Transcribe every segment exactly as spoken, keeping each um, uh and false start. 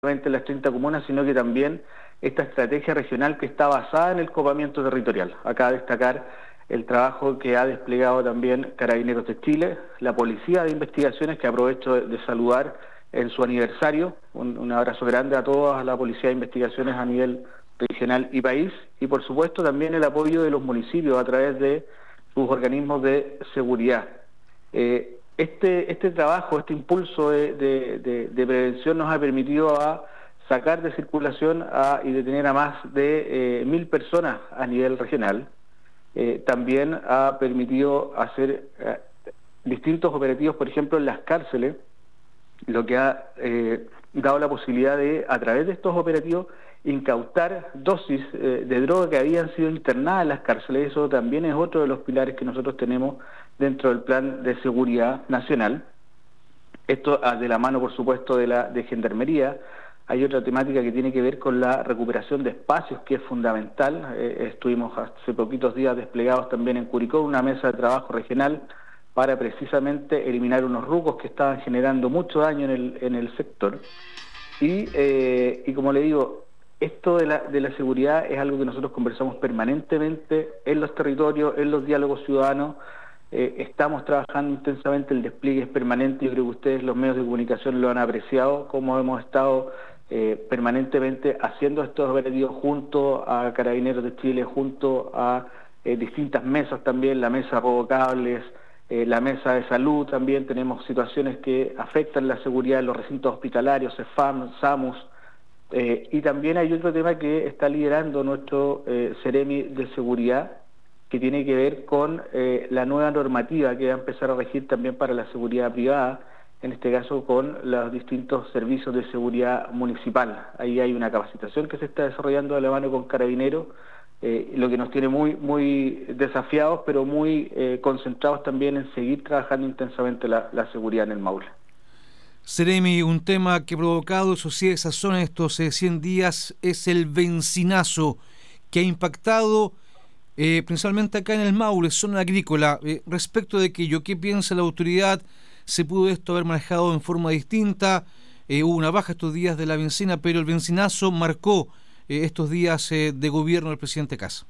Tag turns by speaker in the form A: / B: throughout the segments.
A: en las treinta comunas, sino que también esta estrategia regional que está basada en el copamiento territorial. Acá destacar el trabajo que ha desplegado también Carabineros de Chile, la Policía de Investigaciones, que aprovecho de, de saludar en su aniversario. Un, un abrazo grande a toda la Policía de Investigaciones a nivel regional y país, y por supuesto también el apoyo de los municipios a través de sus organismos de seguridad. Eh, este, este trabajo, este impulso de, de, de, de prevención nos ha permitido a sacar de circulación a, y detener a más de eh, mil personas a nivel regional. Eh, también ha permitido hacer eh, distintos operativos, por ejemplo, en las cárceles, lo que ha eh, dado la posibilidad de, a través de estos operativos, incautar dosis eh, de droga que habían sido internadas en las cárceles. Eso también es otro de los pilares que nosotros tenemos dentro del Plan de Seguridad Nacional. Esto de la mano, por supuesto, de la de Gendarmería. Hay otra temática que tiene que ver con la recuperación de espacios, que es fundamental. Eh, estuvimos hace poquitos días desplegados también en Curicó, una mesa de trabajo regional para precisamente eliminar unos rucos que estaban generando mucho daño en el, en el sector. Y, eh, y como le digo, esto de la, de la seguridad es algo que nosotros conversamos permanentemente en los territorios, en los diálogos ciudadanos. Eh, estamos trabajando intensamente, el despliegue es permanente. Yo creo que ustedes, los medios de comunicación, lo han apreciado, como hemos estado eh, permanentemente haciendo estos operativos junto a Carabineros de Chile, junto a eh, distintas mesas también, la mesa Robocables, eh, la mesa de salud también. Tenemos situaciones que afectan la seguridad en los recintos hospitalarios, CEFAM, SAMUS, eh, y también hay otro tema que está liderando nuestro eh, Ceremi de Seguridad, que tiene que ver con eh, la nueva normativa que va a empezar a regir también para la seguridad privada, en este caso con los distintos servicios de seguridad municipal. Ahí hay una capacitación que se está desarrollando de la mano con Carabineros, eh, lo que nos tiene muy, muy desafiados, pero muy eh, concentrados también en seguir trabajando intensamente la, la seguridad en el Maule.
B: Ceremi, un tema que ha provocado, eso sí, esa zona estos eh, cien días, es el bencinazo, que ha impactado Eh, principalmente acá en el Maule, zona agrícola. Eh, respecto de aquello, ¿qué piensa la autoridad? ¿Se pudo esto haber manejado en forma distinta? Eh, hubo una baja estos días de la bencina, pero el bencinazo marcó eh, estos días eh, de gobierno del presidente Kast.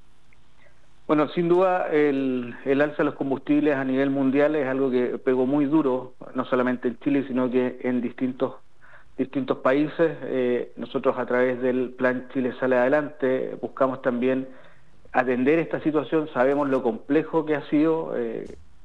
A: Bueno, sin duda el, el alza de los combustibles a nivel mundial es algo que pegó muy duro, no solamente en Chile, sino que en distintos distintos países. Eh, nosotros a través del Plan Chile Sale Adelante buscamos también atender esta situación. Sabemos lo complejo que ha sido. Eh,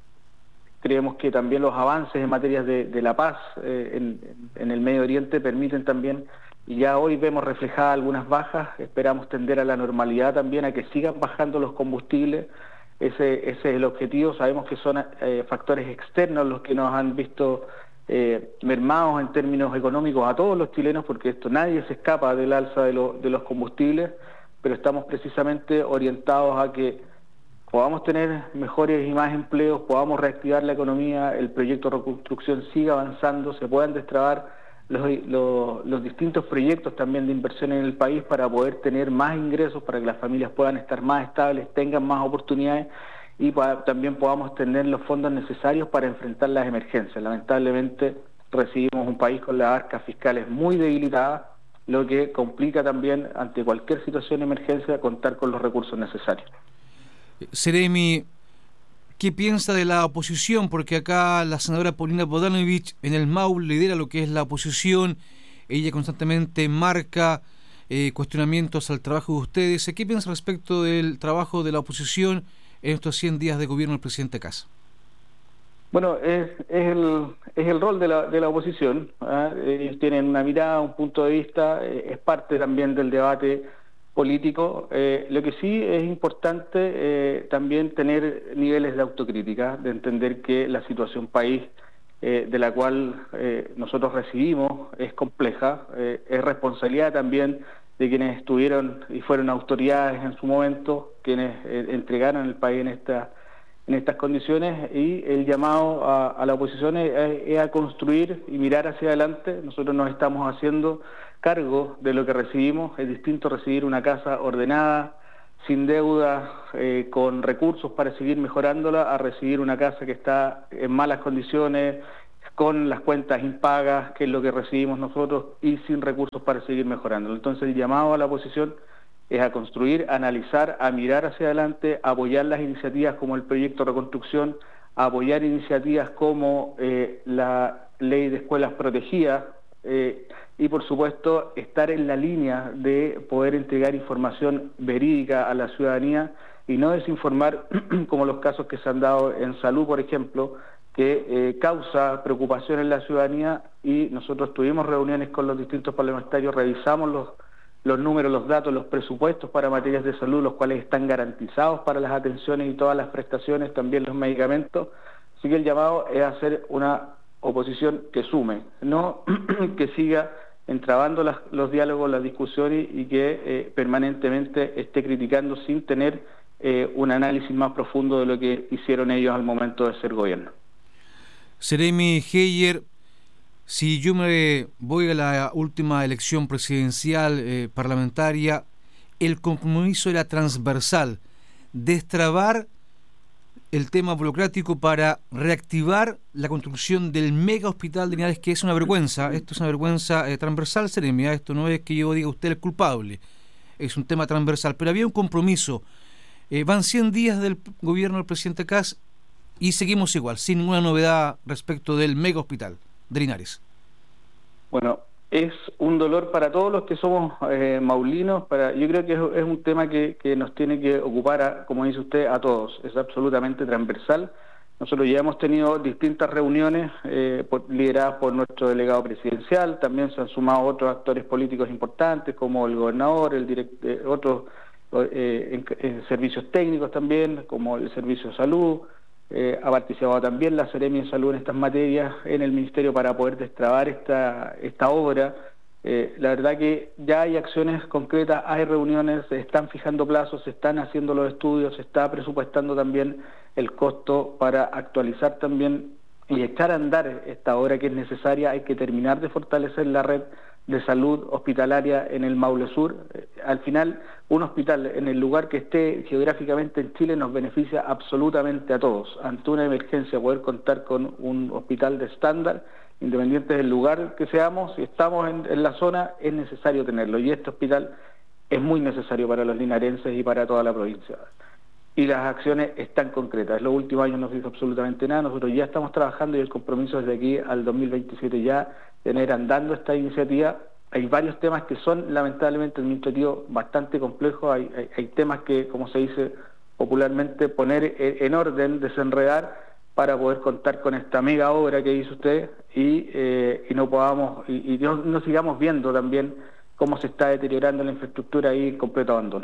A: creemos que también los avances en materias de, de la paz eh, en, en el Medio Oriente permiten también, y ya hoy vemos reflejadas algunas bajas. Esperamos tender a la normalidad también, a que sigan bajando los combustibles. Ese, ese es el objetivo. Sabemos que son eh, factores externos los que nos han visto eh, mermados en términos económicos a todos los chilenos, porque esto nadie se escapa del alza de, lo, de los combustibles, pero estamos precisamente orientados a que podamos tener mejores y más empleos, podamos reactivar la economía, el proyecto de reconstrucción siga avanzando, se puedan destrabar los, los, los distintos proyectos también de inversión en el país para poder tener más ingresos, para que las familias puedan estar más estables, tengan más oportunidades, y para, también podamos tener los fondos necesarios para enfrentar las emergencias. Lamentablemente recibimos un país con las arcas fiscales muy debilitadas, lo que complica también ante cualquier situación de emergencia contar con los recursos necesarios.
B: Ceremi, ¿qué piensa de la oposición? Porque acá la senadora Paulina Bodanovich en el Maule lidera lo que es la oposición. Ella constantemente marca eh, cuestionamientos al trabajo de ustedes. ¿Qué piensa respecto del trabajo de la oposición en estos cien días de gobierno del presidente Kast?
A: Bueno, es, es, el, es el rol de la, de la oposición. ¿eh? Ellos tienen una mirada, un punto de vista, eh, es parte también del debate político. Eh, lo que sí es importante eh, también tener niveles de autocrítica, de entender que la situación país eh, de la cual eh, nosotros recibimos es compleja, eh, es responsabilidad también de quienes estuvieron y fueron autoridades en su momento, quienes eh, entregaron el país en esta en estas condiciones, y el llamado a, a la oposición es, es a construir y mirar hacia adelante. Nosotros nos estamos haciendo cargo de lo que recibimos. Es distinto recibir una casa ordenada, sin deuda, eh, con recursos para seguir mejorándola, a recibir una casa que está en malas condiciones, con las cuentas impagas, que es lo que recibimos nosotros, y sin recursos para seguir mejorando. Entonces el llamado a la oposición es a construir, a analizar, a mirar hacia adelante, a apoyar las iniciativas como el proyecto de reconstrucción, a apoyar iniciativas como eh, la ley de escuelas protegidas, eh, y por supuesto estar en la línea de poder entregar información verídica a la ciudadanía y no desinformar como los casos que se han dado en salud, por ejemplo, que eh, causa preocupación en la ciudadanía, y nosotros tuvimos reuniones con los distintos parlamentarios, revisamos los, los números, los datos, los presupuestos para materias de salud, los cuales están garantizados para las atenciones y todas las prestaciones, también los medicamentos. Así que el llamado es hacer una oposición que sume, no que siga entrabando las, los diálogos, las discusiones, y que eh, permanentemente esté criticando sin tener eh, un análisis más profundo de lo que hicieron ellos al momento de ser gobierno.
B: Seremi Heyer, si yo me voy a la última elección presidencial eh, parlamentaria, el compromiso era transversal, destrabar el tema burocrático para reactivar la construcción del mega hospital de Linares, que es una vergüenza. Esto es una vergüenza eh, transversal, Seremi. Esto no es que yo diga usted es culpable, es un tema transversal, pero había un compromiso. Eh, van cien días del gobierno del presidente Kast y seguimos igual, sin ninguna novedad respecto del mega hospital de Linares.
A: Bueno, es un dolor para todos los que somos eh, maulinos. Para, yo creo que es, es un tema que, que nos tiene que ocupar, a, como dice usted, a todos. Es absolutamente transversal. Nosotros ya hemos tenido distintas reuniones eh, por, lideradas por nuestro delegado presidencial. También se han sumado otros actores políticos importantes, como el gobernador, el direct, eh, otros eh, en, en servicios técnicos también, como el Servicio de Salud. Eh, ha participado también la Seremi de Salud en estas materias en el Ministerio para poder destrabar esta, esta obra. Eh, la verdad que ya hay acciones concretas, hay reuniones, se están fijando plazos, se están haciendo los estudios, se está presupuestando también el costo para actualizar también y echar a andar esta obra que es necesaria. Hay que terminar de fortalecer la red de salud hospitalaria en el Maule Sur. Eh, al final, un hospital en el lugar que esté geográficamente en Chile nos beneficia absolutamente a todos. Ante una emergencia, poder contar con un hospital de estándar, independiente del lugar que seamos, si estamos en, en la zona, es necesario tenerlo. Y este hospital es muy necesario para los linarenses y para toda la provincia. Y las acciones están concretas. En los últimos años no se hizo absolutamente nada. Nosotros ya estamos trabajando, y el compromiso desde aquí al dos mil veintisiete ya tener andando esta iniciativa. Hay varios temas que son lamentablemente administrativos bastante complejos. Hay, hay, hay temas que, como se dice popularmente, poner en orden, desenredar, para poder contar con esta mega obra que dice usted, y, eh, y no podamos y, y no, no sigamos viendo también cómo se está deteriorando la infraestructura ahí en completo abandono.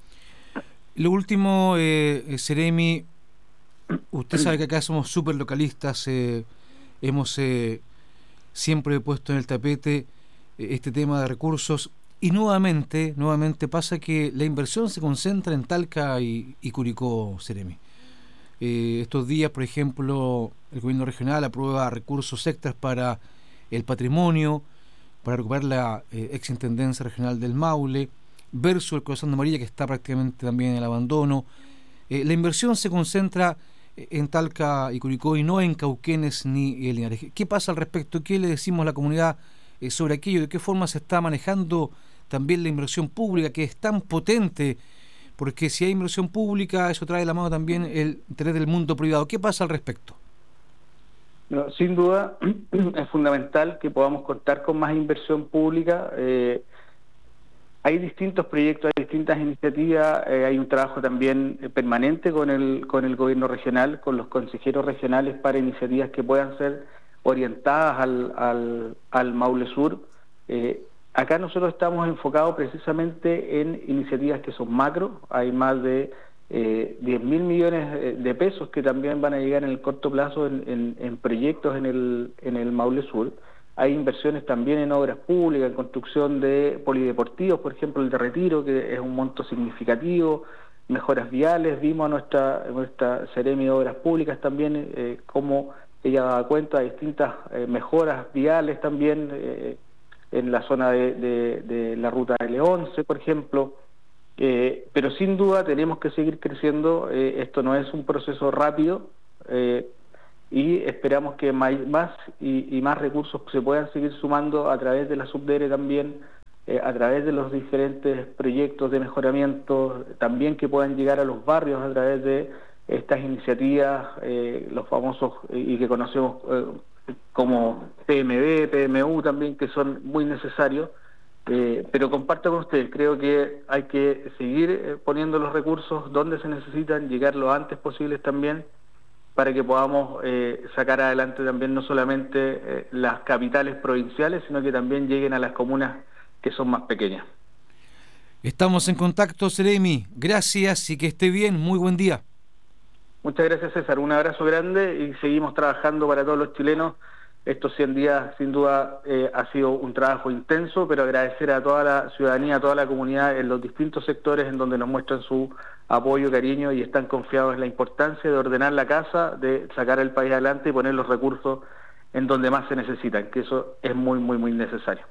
B: Lo último, eh, Seremi, usted sabe que acá somos súper localistas, eh, hemos eh, siempre puesto en el tapete eh, este tema de recursos, y nuevamente, nuevamente pasa que la inversión se concentra en Talca y, y Curicó, Seremi. Eh, estos días, por ejemplo, el gobierno regional aprueba recursos extras para el patrimonio, para recuperar la eh, exintendencia regional del Maule, versus el Corazón de Amarilla, que está prácticamente también en el abandono. Eh, la inversión se concentra en Talca y Curicó y no en Cauquenes ni en Linares. ¿Qué pasa al respecto? ¿Qué le decimos a la comunidad eh, sobre aquello? ¿De qué forma se está manejando también la inversión pública, que es tan potente? Porque si hay inversión pública, eso trae de la mano también el interés del mundo privado. ¿Qué pasa al respecto?
A: No, sin duda es fundamental que podamos contar con más inversión pública. Eh, hay distintos proyectos, hay distintas iniciativas, eh, hay un trabajo también eh, permanente con el con el gobierno regional, con los consejeros regionales, para iniciativas que puedan ser orientadas al, al, al Maule Sur. Eh, acá nosotros estamos enfocados precisamente en iniciativas que son macro. Hay más de eh, diez mil millones de pesos que también van a llegar en el corto plazo en, en, en proyectos en el, en el Maule Sur. Hay inversiones también en obras públicas, en construcción de polideportivos, por ejemplo el de Retiro, que es un monto significativo, mejoras viales. Vimos a nuestra, nuestra Seremi de Obras Públicas también eh, cómo ella da cuenta de distintas eh, mejoras viales también eh, en la zona de, de, de la ruta L once, por ejemplo. Eh, pero sin duda tenemos que seguir creciendo. Eh, esto no es un proceso rápido. Eh, y esperamos que más y, y más recursos se puedan seguir sumando a través de la Subdere también, eh, a través de los diferentes proyectos de mejoramiento, también que puedan llegar a los barrios a través de estas iniciativas, eh, los famosos y que conocemos eh, como P M B, P M U también, que son muy necesarios. Eh, pero comparto con ustedes, creo que hay que seguir eh, poniendo los recursos donde se necesitan, llegar lo antes posible también, para que podamos eh, sacar adelante también no solamente eh, las capitales provinciales, sino que también lleguen a las comunas que son más pequeñas.
B: Estamos en contacto, Seremi. Gracias y que esté bien. Muy buen día.
A: Muchas gracias, César. Un abrazo grande y seguimos trabajando para todos los chilenos. Estos cien días, sin duda, eh, ha sido un trabajo intenso, pero agradecer a toda la ciudadanía, a toda la comunidad en los distintos sectores en donde nos muestran su apoyo, cariño y están confiados en la importancia de ordenar la casa, de sacar el país adelante y poner los recursos en donde más se necesitan, que eso es muy, muy, muy necesario.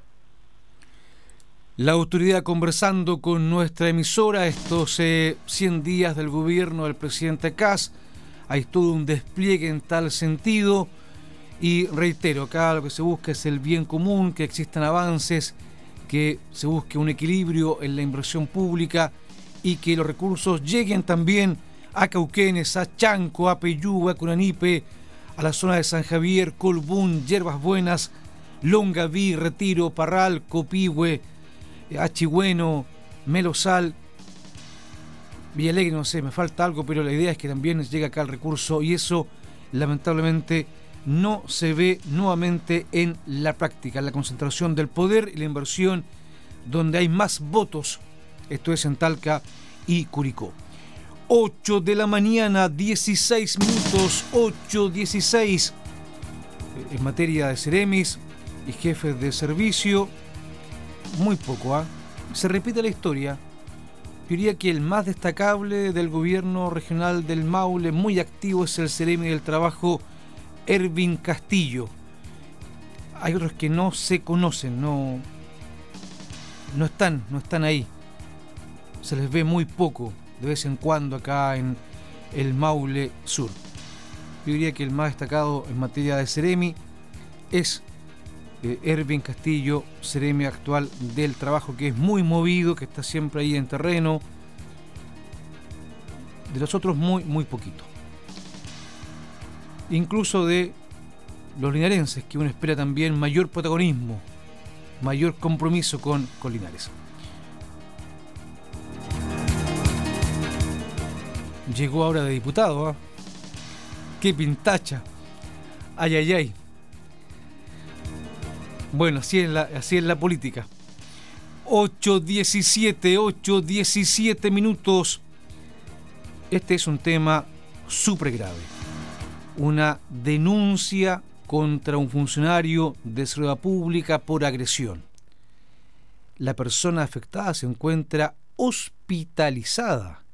B: La autoridad conversando con nuestra emisora estos eh, cien días del gobierno del presidente Kast. Hay todo un despliegue en tal sentido. Y reitero, acá lo que se busca es el bien común, que existan avances, que se busque un equilibrio en la inversión pública y que los recursos lleguen también a Cauquenes, a Chanco, a Peyúgue, a Curanipe, a la zona de San Javier, Colbún, Yerbas Buenas, Longaví, Retiro, Parral, Copihue, Achigüeno, Melosal, Villalegre, no sé, me falta algo, pero la idea es que también llegue acá el recurso y eso lamentablemente no se ve nuevamente en la práctica, la concentración del poder y la inversión donde hay más votos, esto es en Talca y Curicó. ocho de la mañana, dieciséis minutos, ocho dieciséis. En materia de Ceremis y jefes de servicio, muy poco, ¿ah? ¿eh? Se repite la historia. Yo diría que el más destacable del gobierno regional del Maule, muy activo, es el Ceremi del Trabajo, Ervin Castillo. Hay otros que no se conocen, no, no están, no están ahí. Se les ve muy poco, de vez en cuando acá en el Maule Sur. Yo diría que el más destacado en materia de Ceremi es eh, Ervin Castillo, Ceremi actual del Trabajo, que es muy movido, que está siempre ahí en terreno. De los otros muy, muy poquito. Incluso de los linarenses, que uno espera también mayor protagonismo, mayor compromiso con, con Linares. Llegó ahora de diputado, ¿eh? ¡Qué pintacha! ¡Ay, ay, ay! Bueno, así es la, así es la política. ocho diecisiete, ocho diecisiete minutos. Este es un tema súper grave. Una denuncia contra un funcionario de seguridad pública por agresión. La persona afectada se encuentra hospitalizada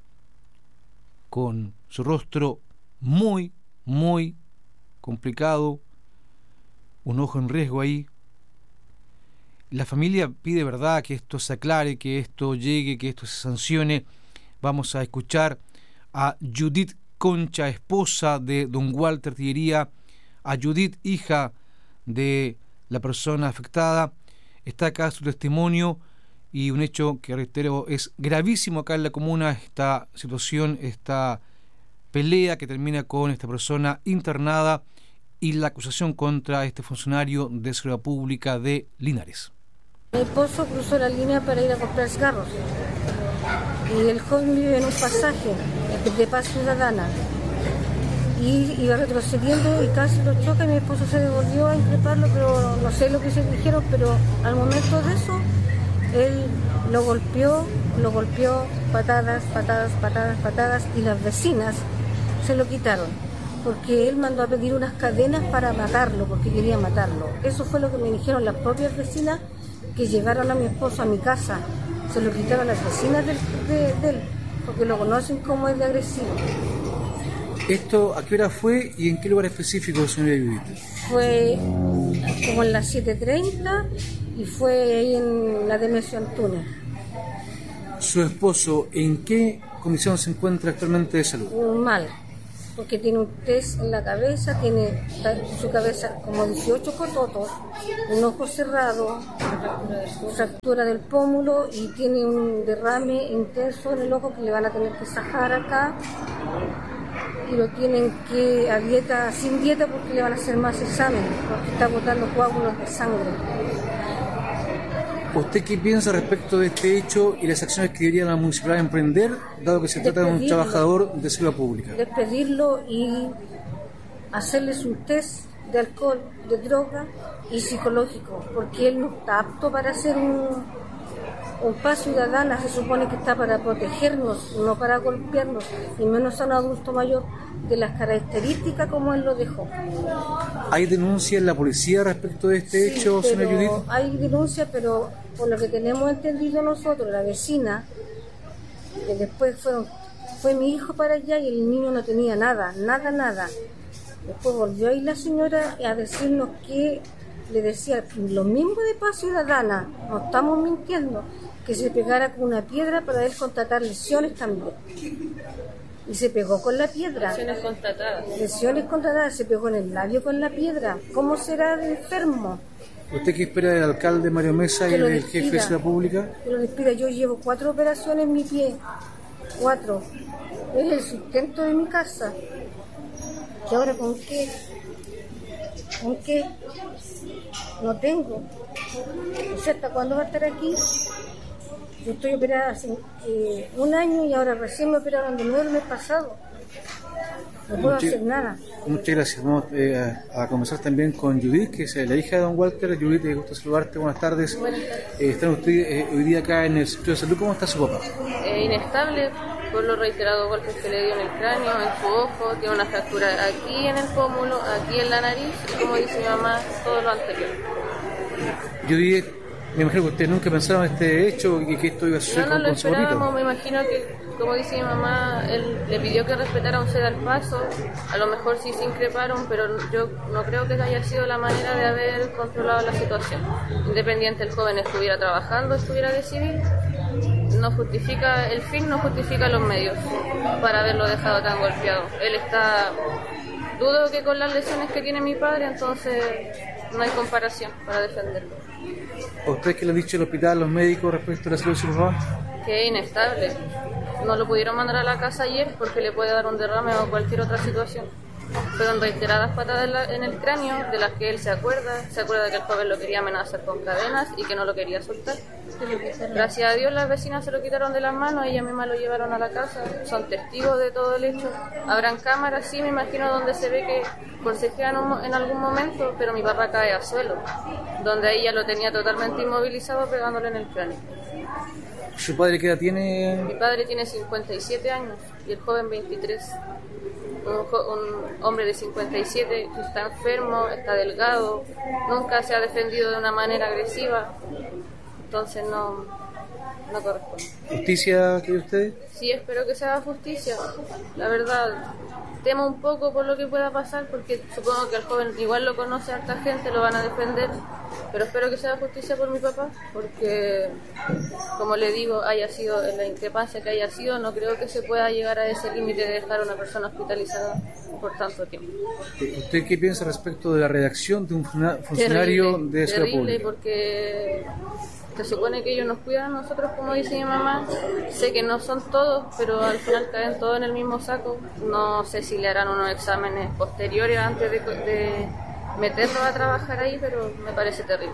B: con su rostro muy, muy complicado, un ojo en riesgo ahí. La familia pide, verdad, que esto se aclare, que esto llegue, que esto se sancione. Vamos a escuchar a Judith Concha, esposa de don Walter Tillería, a Judith, hija de la persona afectada. Está acá su testimonio y un hecho que, reitero, es gravísimo acá en la comuna, esta situación, esta pelea que termina con esta persona internada y la acusación contra este funcionario de seguridad pública de Linares.
C: Mi esposo cruzó la línea para ir a comprar cigarros y el joven vive en un pasaje de Paz Ciudadana y iba retrocediendo y casi lo choca y mi esposo se devolvió a increparlo, pero no sé lo que se dijeron, pero al momento de eso él lo golpeó, lo golpeó, patadas, patadas, patadas, patadas, y las vecinas se lo quitaron, porque él mandó a pedir unas cadenas para matarlo, porque quería matarlo. Eso fue lo que me dijeron las propias vecinas que llegaron a mi esposo a mi casa. Se lo quitaron las vecinas de, de, de él, porque lo conocen como el de agresivo.
B: ¿Esto a qué hora fue y en qué lugar específico, señora Judith?
C: Fue como en las siete treinta y fue ahí en la Demesio Antunes.
B: ¿Su esposo en qué condición se encuentra actualmente de salud?
C: Mal, porque tiene un test en la cabeza, tiene su cabeza como dieciocho cototos, un ojo cerrado, fractura del pómulo y tiene un derrame intenso en el ojo que le van a tener que sacar acá y lo tienen que a dieta, sin dieta, porque le van a hacer más exámenes, porque está botando coágulos de sangre.
B: ¿Usted qué piensa respecto de este hecho y las acciones que debería la municipalidad emprender, dado que se trata de un trabajador de salud pública?
C: Despedirlo y hacerles un test de alcohol, de droga y psicológico, porque él no está apto para hacer un, un paz ciudadana. Se supone que está para protegernos, no para golpearnos, y menos a un adulto mayor de las características como él lo dejó.
B: ¿Hay denuncia en la policía respecto de este
C: sí,
B: hecho, señora Judith?
C: Hay denuncia, pero por lo que tenemos entendido nosotros, la vecina, que después fueron, fue mi hijo para allá y el niño no tenía nada, nada, nada. Después volvió ahí la señora a decirnos que le decía lo mismo de Paz Ciudadana, no estamos mintiendo, que se pegara con una piedra para él constatar lesiones también. Y se pegó con la piedra.
D: Lesiones constatadas.
C: Lesiones constatadas, se pegó en el labio con la piedra. ¿Cómo será de enfermo?
B: ¿Usted qué espera del alcalde Mario Mesa y del jefe de Salud Pública?
C: Que lo despida. Yo llevo cuatro operaciones en mi pie. Cuatro. Es el sustento de mi casa. ¿Y ahora con qué? ¿Con qué? No tengo. No sé hasta cuándo va a estar aquí. Yo estoy operada hace eh, un año y ahora recién me operaron de nuevo el mes pasado. No puedo
B: Muchas,
C: hacer nada.
B: Muchas gracias. Vamos eh, a, a conversar también con Judith, que es la hija de don Walter. Judith, me gusta saludarte. Buenas tardes.
D: Buenas tardes.
B: Eh, están ustedes eh, hoy día acá en el Centro de Salud. ¿Cómo está su papá?
D: Eh, inestable por los reiterados golpes que le dio en el cráneo, en su ojo. Tiene una fractura aquí en el pómulo, aquí en la nariz y, como dice mi mamá, todo lo anterior.
B: Judith, me imagino que ustedes nunca pensaron en este hecho y que esto iba a suceder
D: no, no
B: con,
D: lo
B: con su papito.
D: esperábamos, me imagino que, como dice mi mamá, él le pidió que respetara un ceda al paso. A lo mejor sí se increparon, pero yo no creo que haya sido la manera de haber controlado la situación. Independiente el joven estuviera trabajando, estuviera de civil, no justifica, el fin no justifica los medios para haberlo dejado tan golpeado. Él está, dudo que con las lesiones que tiene mi padre, entonces no hay comparación para defenderlo.
B: ¿A usted qué le han dicho el hospital, los médicos respecto a la salud de su papá?
D: Que es inestable. No lo pudieron mandar a la casa ayer porque le puede dar un derrame o cualquier otra situación. Fueron reiteradas patadas en, la, en el cráneo, de las que él se acuerda. Se acuerda que el joven lo quería amenazar con cadenas y que no lo quería soltar. Gracias a Dios las vecinas se lo quitaron de las manos, ellas mismas lo llevaron a la casa. Son testigos de todo el hecho. Habrán cámaras, sí, me imagino, donde se ve que forcejean en algún momento, pero mi papá cae al suelo, donde ella lo tenía totalmente inmovilizado pegándole en el cráneo.
B: ¿Su padre qué edad tiene?
D: Mi padre tiene cincuenta y siete años y el joven veintitrés. Un, jo- un hombre de cincuenta y siete que está enfermo, está delgado, nunca se ha defendido de una manera agresiva, entonces no, no corresponde.
B: ¿Justicia quiere usted?
D: Sí, espero que se haga justicia, la verdad. Temo un poco por lo que pueda pasar, porque supongo que al joven igual lo conoce harta gente, lo van a defender, pero espero que se haga justicia por mi papá, porque, como le digo, haya sido en la increpancia que haya sido, no creo que se pueda llegar a ese límite de dejar a una persona hospitalizada por tanto tiempo.
B: ¿Usted qué piensa respecto de la redacción de un funa- funcionario
D: Terrible,
B: de salud
D: terrible,
B: pública?
D: porque se supone que ellos nos cuidan a nosotros, como dice mi mamá. Sé que no son todos, pero al final caen todos en el mismo saco. No sé si le harán unos exámenes posteriores antes de, de meterlo a trabajar ahí, pero me parece terrible.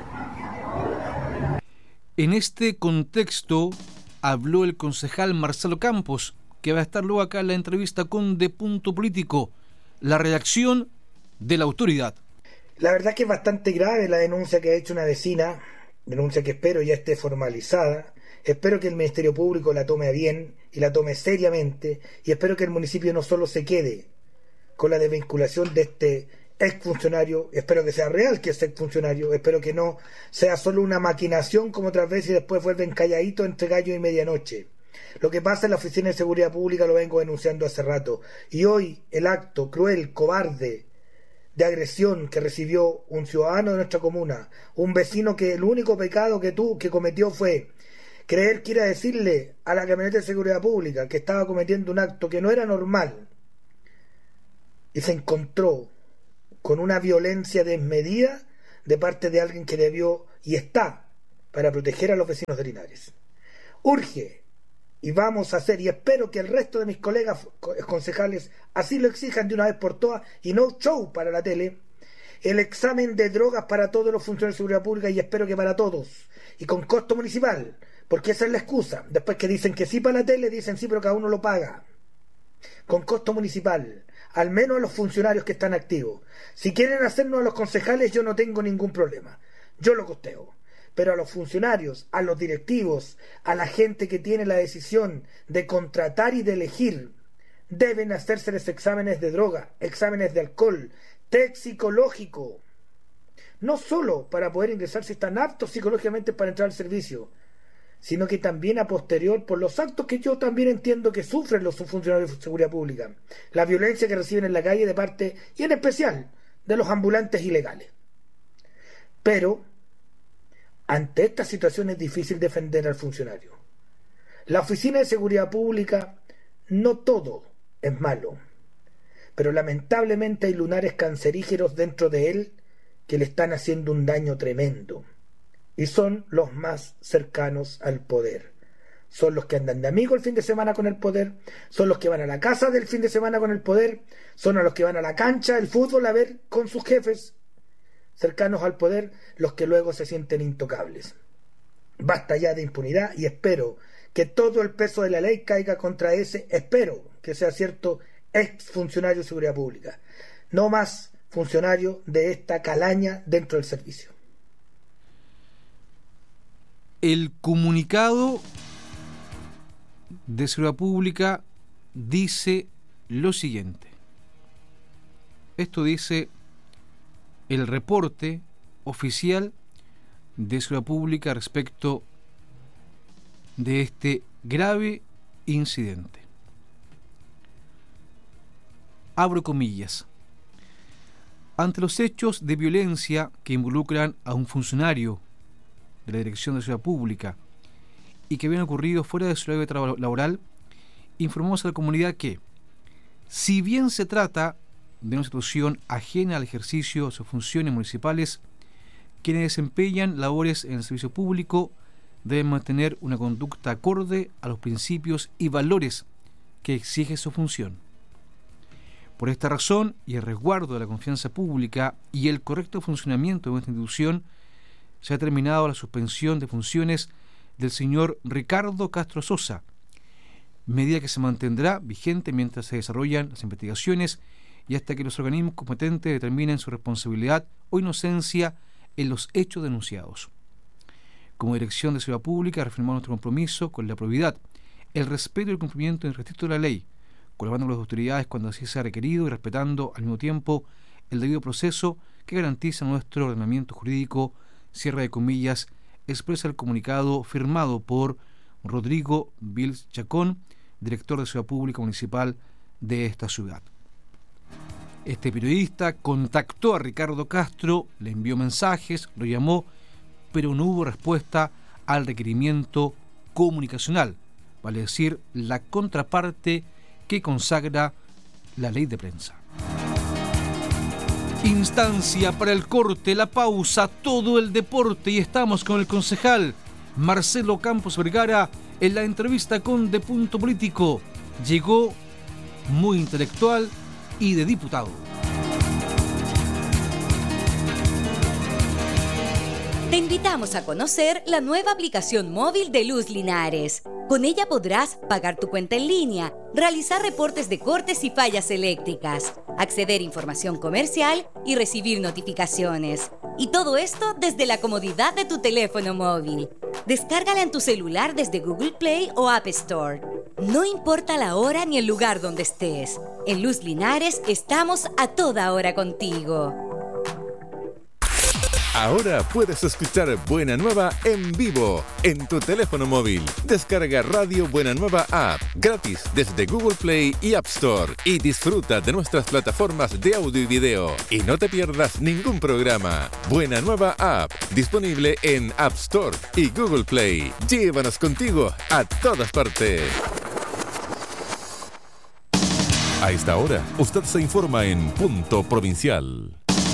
B: En este contexto habló el concejal Marcelo Campos, que va a estar luego acá en la entrevista con De Punto Político, la reacción de la autoridad.
E: La verdad que es bastante grave la denuncia que ha hecho una vecina, denuncia que espero ya esté formalizada. Espero que el Ministerio Público la tome a bien y la tome seriamente, y espero que el municipio no solo se quede con la desvinculación de este exfuncionario, espero que sea real que es exfuncionario, espero que no sea solo una maquinación como otras veces y después vuelven calladitos entre gallo y medianoche. Lo que pasa en la Oficina de Seguridad Pública lo vengo denunciando hace rato, y hoy el acto cruel, cobarde, de agresión que recibió un ciudadano de nuestra comuna, un vecino que el único pecado que tú que cometió fue creer que ir a decirle a la camioneta de seguridad pública que estaba cometiendo un acto que no era normal, y se encontró con una violencia desmedida de parte de alguien que debió y está para proteger a los vecinos de Linares. Urge, y vamos a hacer, y espero que el resto de mis colegas concejales así lo exijan de una vez por todas, y no show para la tele, el examen de drogas para todos los funcionarios de seguridad pública, y espero que para todos, y con costo municipal, porque esa es la excusa. Después que dicen que sí para la tele, dicen sí, pero cada uno lo paga. Con costo municipal, al menos a los funcionarios que están activos. Si quieren hacernos a los concejales, yo no tengo ningún problema, yo lo costeo. Pero a los funcionarios, a los directivos, a la gente que tiene la decisión de contratar y de elegir, deben hacérseles exámenes de droga, exámenes de alcohol, test psicológico. No solo para poder ingresar si están aptos psicológicamente para entrar al servicio, sino que también a posterior por los actos que yo también entiendo que sufren los funcionarios de seguridad pública, la violencia que reciben en la calle de parte, y en especial, de los ambulantes ilegales. Pero ante esta situación es difícil defender al funcionario. La Oficina de Seguridad Pública, no todo es malo, pero lamentablemente hay lunares cancerígenos dentro de él que le están haciendo un daño tremendo, y son los más cercanos al poder. Son los que andan de amigo el fin de semana con el poder, son los que van a la casa del fin de semana con el poder, son a los que van a la cancha del fútbol a ver con sus jefes cercanos al poder, los que luego se sienten intocables. Basta ya de impunidad, y espero que todo el peso de la ley caiga contra ese, espero que sea cierto, ex funcionario de seguridad pública. No más funcionario de esta calaña dentro del servicio.
B: El comunicado de seguridad pública dice lo siguiente. Esto dice el reporte oficial de seguridad pública respecto de este grave incidente. Abro comillas. Ante los hechos de violencia que involucran a un funcionario de la Dirección de Seguridad Pública y que habían ocurrido fuera de su horario de trabajo laboral, informamos a la comunidad que, si bien se trata de una situación ajena al ejercicio de sus funciones municipales, quienes desempeñan labores en el servicio público deben mantener una conducta acorde a los principios y valores que exige su función. Por esta razón, y el resguardo de la confianza pública y el correcto funcionamiento de nuestra institución, se ha terminado la suspensión de funciones del señor Ricardo Castro Sosa, medida que se mantendrá vigente mientras se desarrollan las investigaciones y hasta que los organismos competentes determinen su responsabilidad o inocencia en los hechos denunciados. Como Dirección de Seguridad Pública, reafirmamos nuestro compromiso con la probidad, el respeto y el cumplimiento y el respeto de la ley, colaborando con las autoridades cuando así sea requerido y respetando al mismo tiempo el debido proceso que garantiza nuestro ordenamiento jurídico, cierre de comillas, expresa el comunicado firmado por Rodrigo Vils Chacón, director de Seguridad Pública Municipal de esta ciudad. Este periodista contactó a Ricardo Castro, le envió mensajes, lo llamó, pero no hubo respuesta al requerimiento comunicacional, vale decir, la contraparte que consagra la ley de prensa. Instancia para el corte, la pausa, todo el deporte, y estamos con el concejal Marcelo Campos Vergara en la entrevista con De Punto Político. Llegó muy intelectual y de diputado.
F: Te invitamos a conocer la nueva aplicación móvil de Luz Linares. Con ella podrás pagar tu cuenta en línea, realizar reportes de cortes y fallas eléctricas, acceder a información comercial y recibir notificaciones. Y todo esto desde la comodidad de tu teléfono móvil. Descárgala en tu celular desde Google Play o App Store. No importa la hora ni el lugar donde estés. En Luz Linares estamos a toda hora contigo.
G: Ahora puedes escuchar Buena Nueva en vivo en tu teléfono móvil. Descarga Radio Buena Nueva App gratis desde Google Play y App Store y disfruta de nuestras plataformas de audio y video. Y no te pierdas ningún programa. Buena Nueva App, disponible en App Store y Google Play. Llévanos contigo a todas partes. A esta hora, usted se informa en Punto Provincial.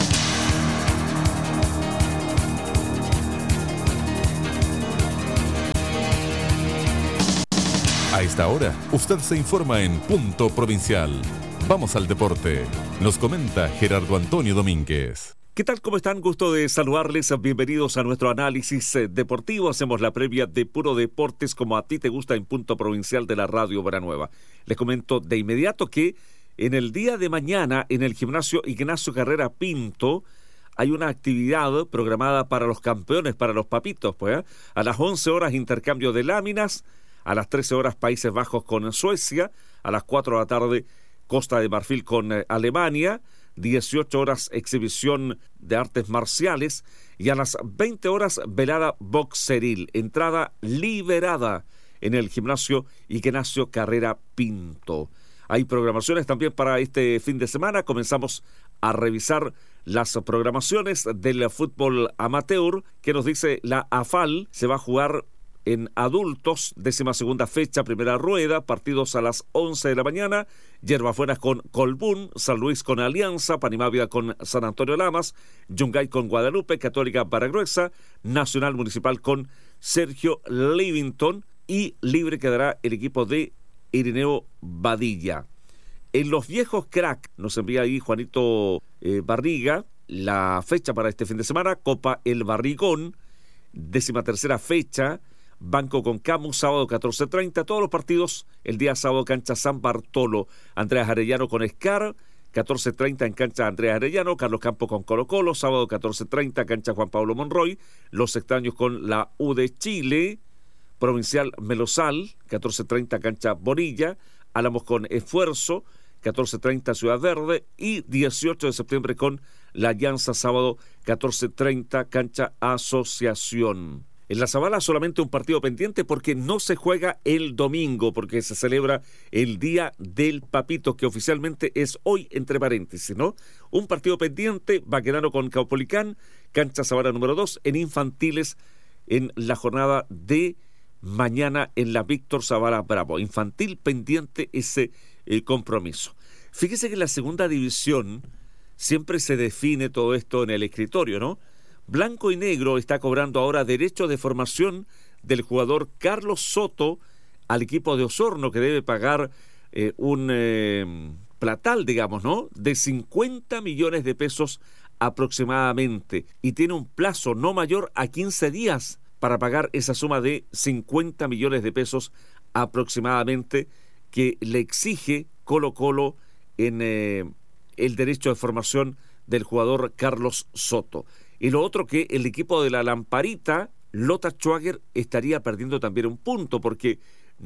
G: A esta hora, usted se informa en Punto Provincial. Vamos al deporte. Nos comenta Gerardo Antonio Domínguez.
H: ¿Qué tal? ¿Cómo están? Gusto de saludarles. Bienvenidos a nuestro análisis deportivo. Hacemos la previa de Puro Deportes como a ti te gusta en Punto Provincial de la Radio Buenanueva. Les comento de inmediato que en el día de mañana en el gimnasio Ignacio Carrera Pinto hay una actividad programada para los campeones, para los papitos. Pues, ¿eh? A las once horas intercambio de láminas, a las trece horas Países Bajos con Suecia, a las cuatro de la tarde Costa de Marfil con eh, Alemania, dieciocho horas exhibición de artes marciales y a las veinte horas velada boxeril, entrada liberada en el gimnasio Ignacio Carrera Pinto. Hay programaciones también para este fin de semana. Comenzamos a revisar las programaciones del fútbol amateur que nos dice la AFAL. Se va a jugar en adultos, décima segunda fecha, primera rueda, partidos a las once de la mañana, Yerbabuena con Colbún, San Luis con Alianza, Panimávida con San Antonio Lamas, Yungay con Guadalupe, Católica Baragruesa, Nacional Municipal con Sergio Livington y libre quedará el equipo de Irineo Badilla. En los viejos crack, nos envía ahí Juanito eh, Barriga, la fecha para este fin de semana, Copa El Barrigón, décima tercera fecha, Banco con Camus, sábado catorce treinta, todos los partidos, el día sábado cancha San Bartolo, Andreas Arellano con Escar, catorce treinta en cancha Andreas Arellano, Carlos Campos con Colo Colo, sábado catorce treinta cancha Juan Pablo Monroy, Los Extraños con la U de Chile, Provincial Melosal, catorce treinta cancha Bonilla, Álamos con Esfuerzo, catorce treinta Ciudad Verde y dieciocho de septiembre con la Alianza, sábado catorce treinta cancha Asociación. En la Zabala solamente un partido pendiente porque no se juega el domingo, porque se celebra el Día del Papito, que oficialmente es hoy, entre paréntesis, ¿no? Un partido pendiente, Baquedano con Caupolicán, cancha Zabala número dos, en infantiles, en la jornada de mañana en la Víctor Zavala Bravo. Infantil pendiente ese eh, compromiso. Fíjese que en la segunda división siempre se define todo esto en el escritorio, ¿no? Blanco y Negro está cobrando ahora derecho de formación del jugador Carlos Soto al equipo de Osorno, que debe pagar eh, un eh, platal, digamos, ¿no?, de cincuenta millones de pesos aproximadamente, y tiene un plazo no mayor a quince días para pagar esa suma de cincuenta millones de pesos aproximadamente que le exige Colo Colo en eh, el derecho de formación del jugador Carlos Soto. Y lo otro, que el equipo de la Lamparita, Lota Schwager, estaría perdiendo también un punto porque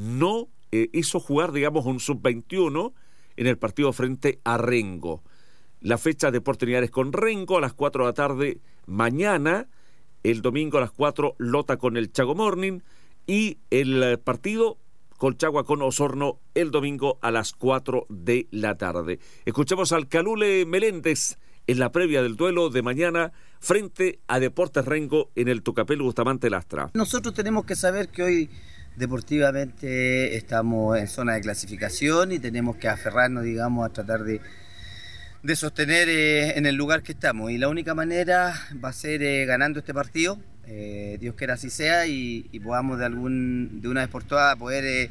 H: no eh, hizo jugar, digamos, un sub veintiuno en el partido frente a Rengo. La fecha de oportunidades con Rengo a las cuatro de la tarde mañana, el domingo a las cuatro Lota con el Chago Morning y el partido Colchagua con Osorno el domingo a las cuatro de la tarde. Escuchamos al Calule Meléndez en la previa del duelo de mañana frente a Deportes Rengo en el Tucapel Bustamante Lastra.
I: Nosotros tenemos que saber que hoy deportivamente estamos en zona de clasificación y tenemos que aferrarnos, digamos, a tratar de, de sostener eh, en el lugar que estamos. Y la única manera va a ser eh, ganando este partido, eh, Dios quiera así sea, y, y podamos de, algún, de una vez por todas poder eh,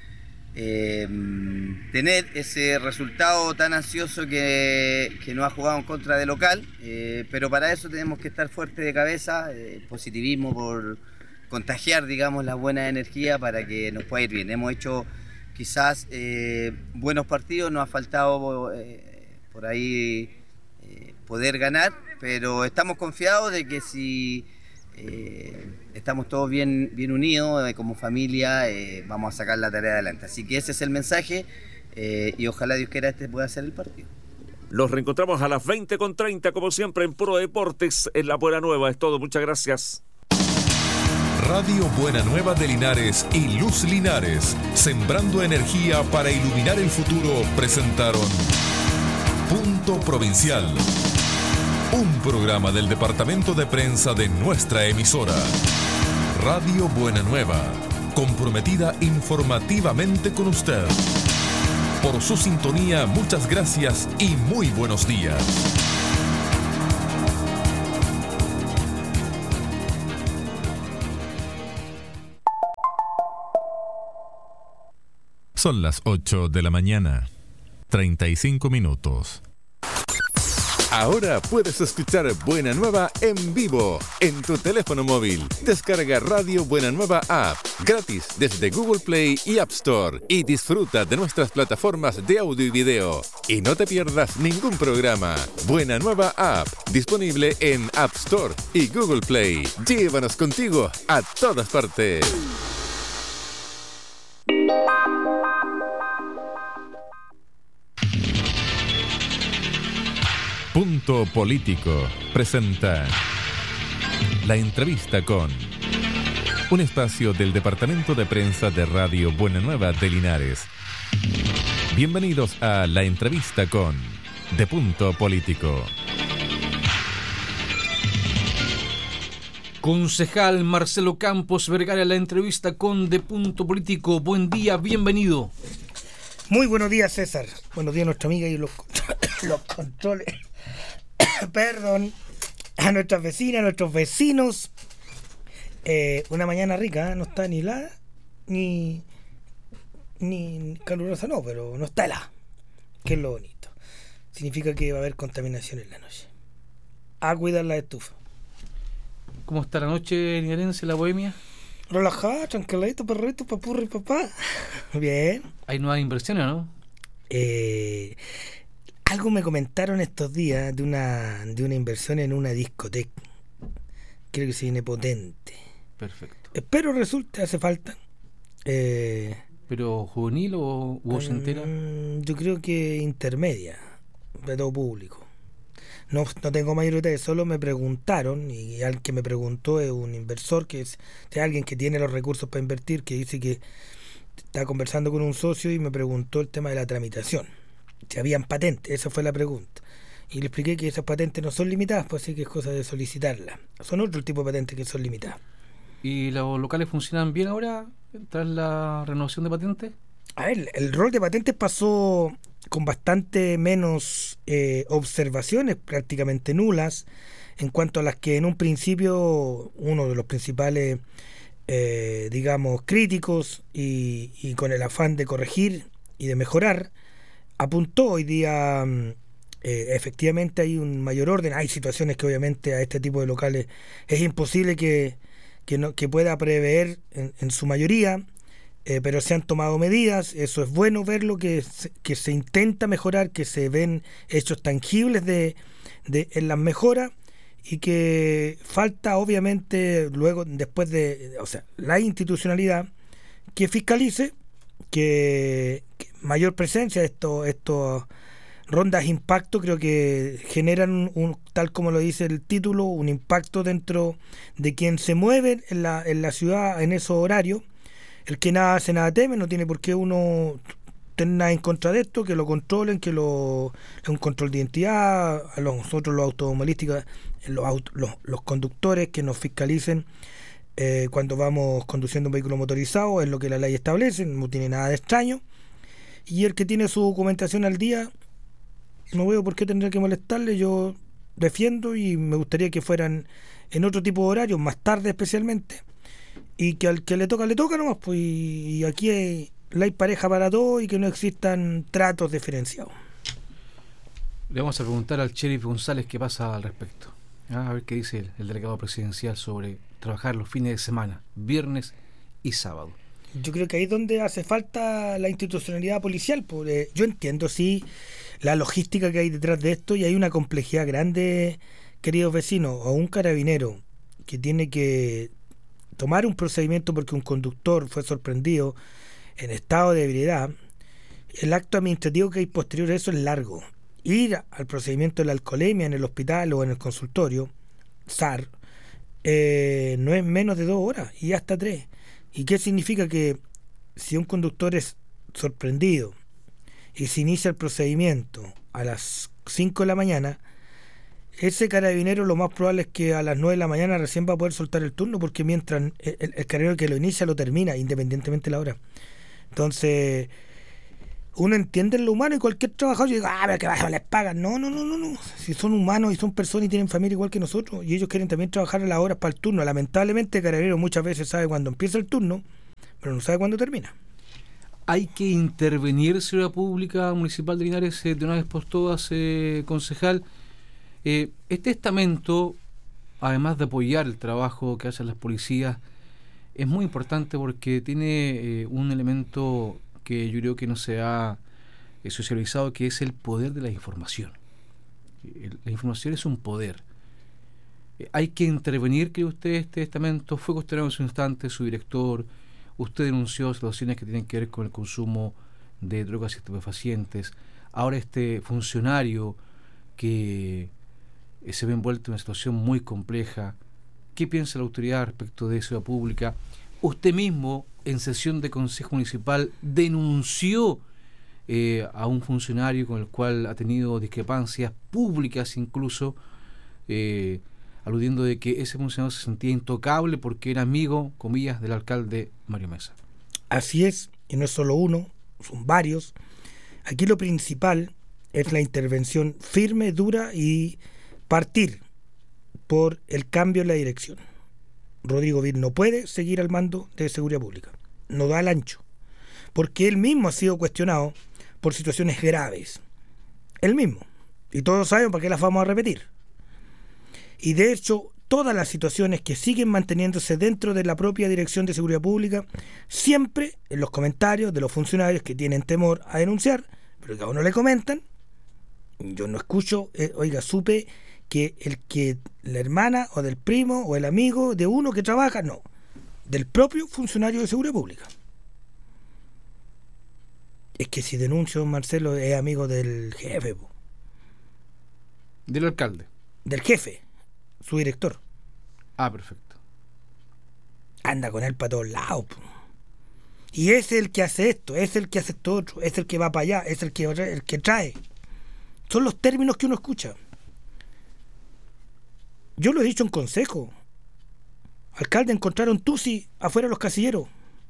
I: eh, tener ese resultado tan ansioso que, que nos ha jugado en contra de local, eh, pero para eso tenemos que estar fuertes de cabeza, eh, positivismo por contagiar, digamos, la buena energía para que nos pueda ir bien. Hemos hecho quizás eh, buenos partidos, nos ha faltado eh, por ahí eh, poder ganar, pero estamos confiados de que si eh, estamos todos bien, bien unidos eh, como familia, eh, vamos a sacar la tarea adelante. Así que ese es el mensaje eh, y ojalá Dios quiera este pueda ser el partido.
H: Los reencontramos a las veinte con treinta, como siempre, en Puro Deportes, en La Buenanueva. Es todo, muchas gracias.
G: Radio Buenanueva de Linares y Luz Linares, sembrando energía para iluminar el futuro, presentaron Punto Provincial, un programa del departamento de prensa de nuestra emisora. Radio Buenanueva, comprometida informativamente con usted. Por su sintonía, muchas gracias y muy buenos días. Son las ocho de la mañana, treinta y cinco minutos. Ahora puedes escuchar Buena Nueva en vivo en tu teléfono móvil. Descarga Radio Buena Nueva App gratis desde Google Play y App Store y disfruta de nuestras plataformas de audio y video. Y no te pierdas ningún programa. Buena Nueva App, disponible en App Store y Google Play. Llévanos contigo a todas partes. Punto Político presenta La Entrevista con, un espacio del Departamento de Prensa de Radio Buena Nueva de Linares. Bienvenidos a La Entrevista con de Punto Político.
B: Concejal Marcelo Campos Vergara, La Entrevista con de Punto Político. Buen día, bienvenido.
E: Muy buenos días, César. Buenos días a nuestra amiga y los, los controles. Perdón. A nuestras vecinas, a nuestros vecinos. Eh, una mañana rica, ¿eh? No está ni helada, ni, ni calurosa, no, pero no está helada. Que es lo bonito. Significa que va a haber contaminación en la noche. A cuidar la estufa.
B: ¿Cómo está la noche linarense, la bohemia?
E: Relajada, tranquiladito, perrito, papurri, papá. Bien.
B: Hay nuevas inversiones, ¿no?
E: Eh, algo me comentaron estos días de una de una inversión en una discoteca. Creo que se viene potente.
B: Perfecto.
E: Espero resulte, hace falta. Eh,
B: ¿Pero juvenil o u ochentera?
E: Um, yo creo que intermedia, de todo público. No, no tengo mayor detalle, solo me preguntaron, y al que me preguntó es un inversor, que es, es alguien que tiene los recursos para invertir, que dice que está conversando con un socio y me preguntó el tema de la tramitación. Si habían patentes, esa fue la pregunta. Y le expliqué que esas patentes no son limitadas, pues así que es cosa de solicitarlas. Son otro tipo de patentes que son limitadas.
B: ¿Y los locales funcionan bien ahora tras la renovación de patentes?
E: A ver, el rol de patentes pasó con bastante menos eh, observaciones, prácticamente nulas, en cuanto a las que en un principio uno de los principales, eh, digamos, críticos y, y con el afán de corregir y de mejorar, apuntó. Hoy día eh, efectivamente hay un mayor orden. Hay situaciones que obviamente a este tipo de locales es imposible que, que, no, que pueda prever en, en su mayoría. Eh, pero se han tomado medidas, eso es bueno verlo, que se, que se intenta mejorar, que se ven hechos tangibles de, de en las mejoras, y que falta obviamente luego, después de, o sea, la institucionalidad que fiscalice, que, que mayor presencia de estos estos rondas de impacto creo que generan un, un, tal como lo dice el título, un impacto dentro de quien se mueve en la, en la ciudad en esos horarios. El que nada hace, nada teme, no tiene por qué uno tener nada en contra de esto, que lo controlen, que lo es un control de identidad, a nosotros los automovilísticos, los, auto, los, los conductores que nos fiscalicen eh, cuando vamos conduciendo un vehículo motorizado, es lo que la ley establece, no tiene nada de extraño. Y el que tiene su documentación al día, no veo por qué tendría que molestarle. Yo defiendo y me gustaría que fueran en otro tipo de horarios, más tarde especialmente. Y que al que le toca, le toca nomás, pues, y aquí hay, hay pareja para todo y que no existan tratos diferenciados.
B: Le vamos a preguntar al sheriff González qué pasa al respecto. ¿Ah? A ver qué dice el, el delegado presidencial sobre trabajar los fines de semana, viernes y sábado.
E: Yo creo que ahí es donde hace falta la institucionalidad policial. Porque yo entiendo, sí, la logística que hay detrás de esto, y hay una complejidad grande, queridos vecinos, o un carabinero que tiene que tomar un procedimiento porque un conductor fue sorprendido en estado de ebriedad. El acto administrativo que hay posterior a eso es largo. Ir al procedimiento de la alcoholemia en el hospital o en el consultorio, S A R, eh, no es menos de dos horas y hasta tres. ¿Y qué significa? Que si un conductor es sorprendido y se inicia el procedimiento a las cinco de la mañana, ese carabinero lo más probable es que a las nueve de la mañana recién va a poder soltar el turno, porque mientras el, el carabinero que lo inicia lo termina, independientemente de la hora. Entonces, uno entiende lo humano y cualquier trabajador dice, ah, pero que bajo les pagan. No, no, no, no, no. Si son humanos y son personas y tienen familia igual que nosotros, y ellos quieren también trabajar a las horas para el turno. Lamentablemente, Carabineros muchas veces sabe cuándo empieza el turno, pero no sabe cuándo termina.
B: ¿Hay que intervenir Seguridad Pública Municipal de Linares eh, de una vez por todas, eh, concejal? Eh, este estamento, además de apoyar el trabajo que hacen las policías, es muy importante porque tiene eh, un elemento que yo creo que no se ha eh, socializado, que es el poder de la información. El, la información es un poder. Eh, hay que intervenir, cree usted, este estamento. Fue cuestionado en su instante su director. Usted denunció situaciones que tienen que ver con el consumo de drogas y estupefacientes. Ahora este funcionario que eh, se ve envuelto en una situación muy compleja. ¿Qué piensa la autoridad respecto de Seguridad Pública? Usted mismo, en sesión de Consejo Municipal, denunció eh, a un funcionario con el cual ha tenido discrepancias públicas incluso, eh, aludiendo de que ese funcionario se sentía intocable porque era amigo, comillas, del alcalde Mario Mesa.
E: Así es, y no es solo uno, son varios. Aquí lo principal es la intervención firme, dura y partir por el cambio en la dirección. Rodrigo Vil no puede seguir al mando de Seguridad Pública, no da el ancho, porque él mismo ha sido cuestionado por situaciones graves, él mismo, y todos saben para qué las vamos a repetir. Y de hecho, todas las situaciones que siguen manteniéndose dentro de la propia Dirección de Seguridad Pública, siempre en los comentarios de los funcionarios que tienen temor a denunciar, pero que a uno le comentan, yo no escucho, eh, oiga, supe que el que la hermana o del primo o el amigo de uno que trabaja, no, del propio funcionario de Seguridad Pública. Es que si denuncio, Marcelo es amigo del jefe, po.
B: Del alcalde.
E: Del jefe, su director.
B: Ah, perfecto.
E: Anda con él para todos lados, po. Y es el que hace esto, es el que hace esto otro, es el que va para allá, es el que, el que trae. Son los términos que uno escucha. Yo lo he dicho en consejo. Alcalde, encontraron tusi afuera de los casilleros.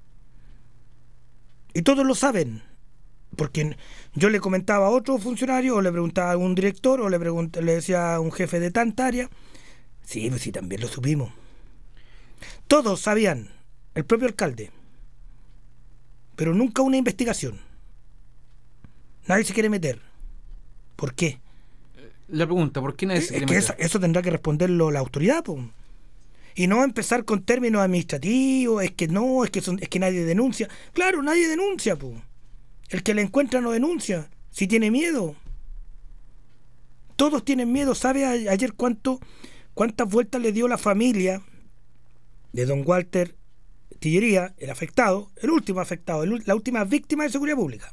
E: Y todos lo saben. Porque yo le comentaba a otro funcionario, o le preguntaba a un director, o le, pregunt- le decía a un jefe de tanta área. Sí, pues sí, también lo supimos. Todos sabían, el propio alcalde. Pero nunca una investigación. Nadie se quiere meter. ¿Por qué?
B: La pregunta, ¿por qué nadie se quiere
E: es que
B: meter?
E: eso, eso tendrá que responderlo la autoridad, po. Y no empezar con términos administrativos, es que no, es que son, es que nadie denuncia. Claro, nadie denuncia, po. El que le encuentra no denuncia, si tiene miedo. Todos tienen miedo. ¿Sabe a, ayer cuánto, cuántas vueltas le dio la familia de don Walter Tillería, el afectado, el último afectado, el, la última víctima de Seguridad Pública?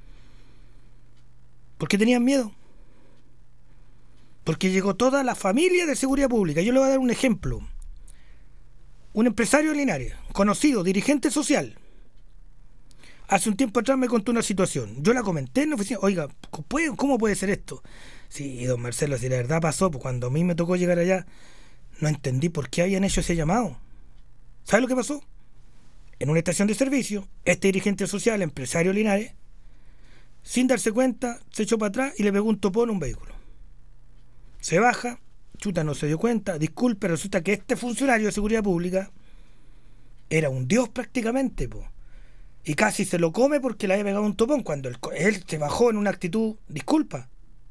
E: Porque tenían miedo. Porque llegó toda la familia de Seguridad Pública. Yo le voy a dar un ejemplo. Un empresario de Linares, conocido, dirigente social, hace un tiempo atrás me contó una situación. Yo la comenté en la oficina. Oiga, ¿cómo puede ser esto? Sí, don Marcelo, si la verdad pasó, pues cuando a mí me tocó llegar allá, no entendí por qué habían hecho ese llamado. ¿Sabe lo que pasó? En una estación de servicio, este dirigente social, empresario de Linares, sin darse cuenta, se echó para atrás y le pegó un topón a un vehículo. Se baja, chuta, no se dio cuenta, disculpe, resulta que este funcionario de Seguridad Pública era un dios prácticamente, po. Y casi se lo come porque le había pegado un topón cuando él, él se bajó en una actitud, disculpa.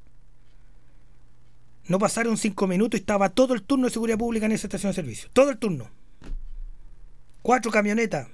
E: No pasaron cinco minutos y estaba todo el turno de Seguridad Pública en esa estación de servicio, todo el turno. Cuatro camionetas,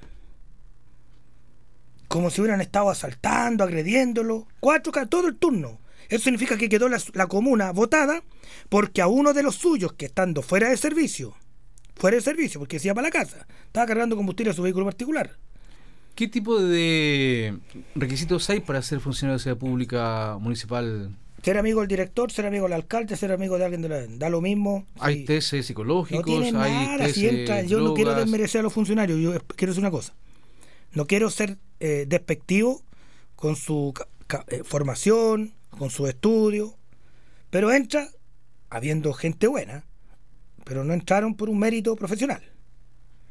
E: como si hubieran estado asaltando, agrediéndolo, cuatro, todo el turno. Eso significa que quedó la, la comuna votada porque a uno de los suyos que estando fuera de servicio, fuera de servicio, porque se iba para la casa, estaba cargando combustible a su vehículo particular.
B: ¿Qué tipo de requisitos hay para ser funcionario de Seguridad Pública Municipal?
E: Ser amigo del director, ser amigo del alcalde, ser amigo de alguien de la... Da lo mismo.
B: ¿Hay
E: si,
B: test psicológicos?
E: No tienen
B: hay
E: nada,
B: test
E: si entra, yo
B: drogas.
E: no quiero desmerecer a los funcionarios, yo quiero decir una cosa. No quiero ser eh, despectivo con su ca- eh, formación, con su estudio, pero entra habiendo gente buena, pero no entraron por un mérito profesional.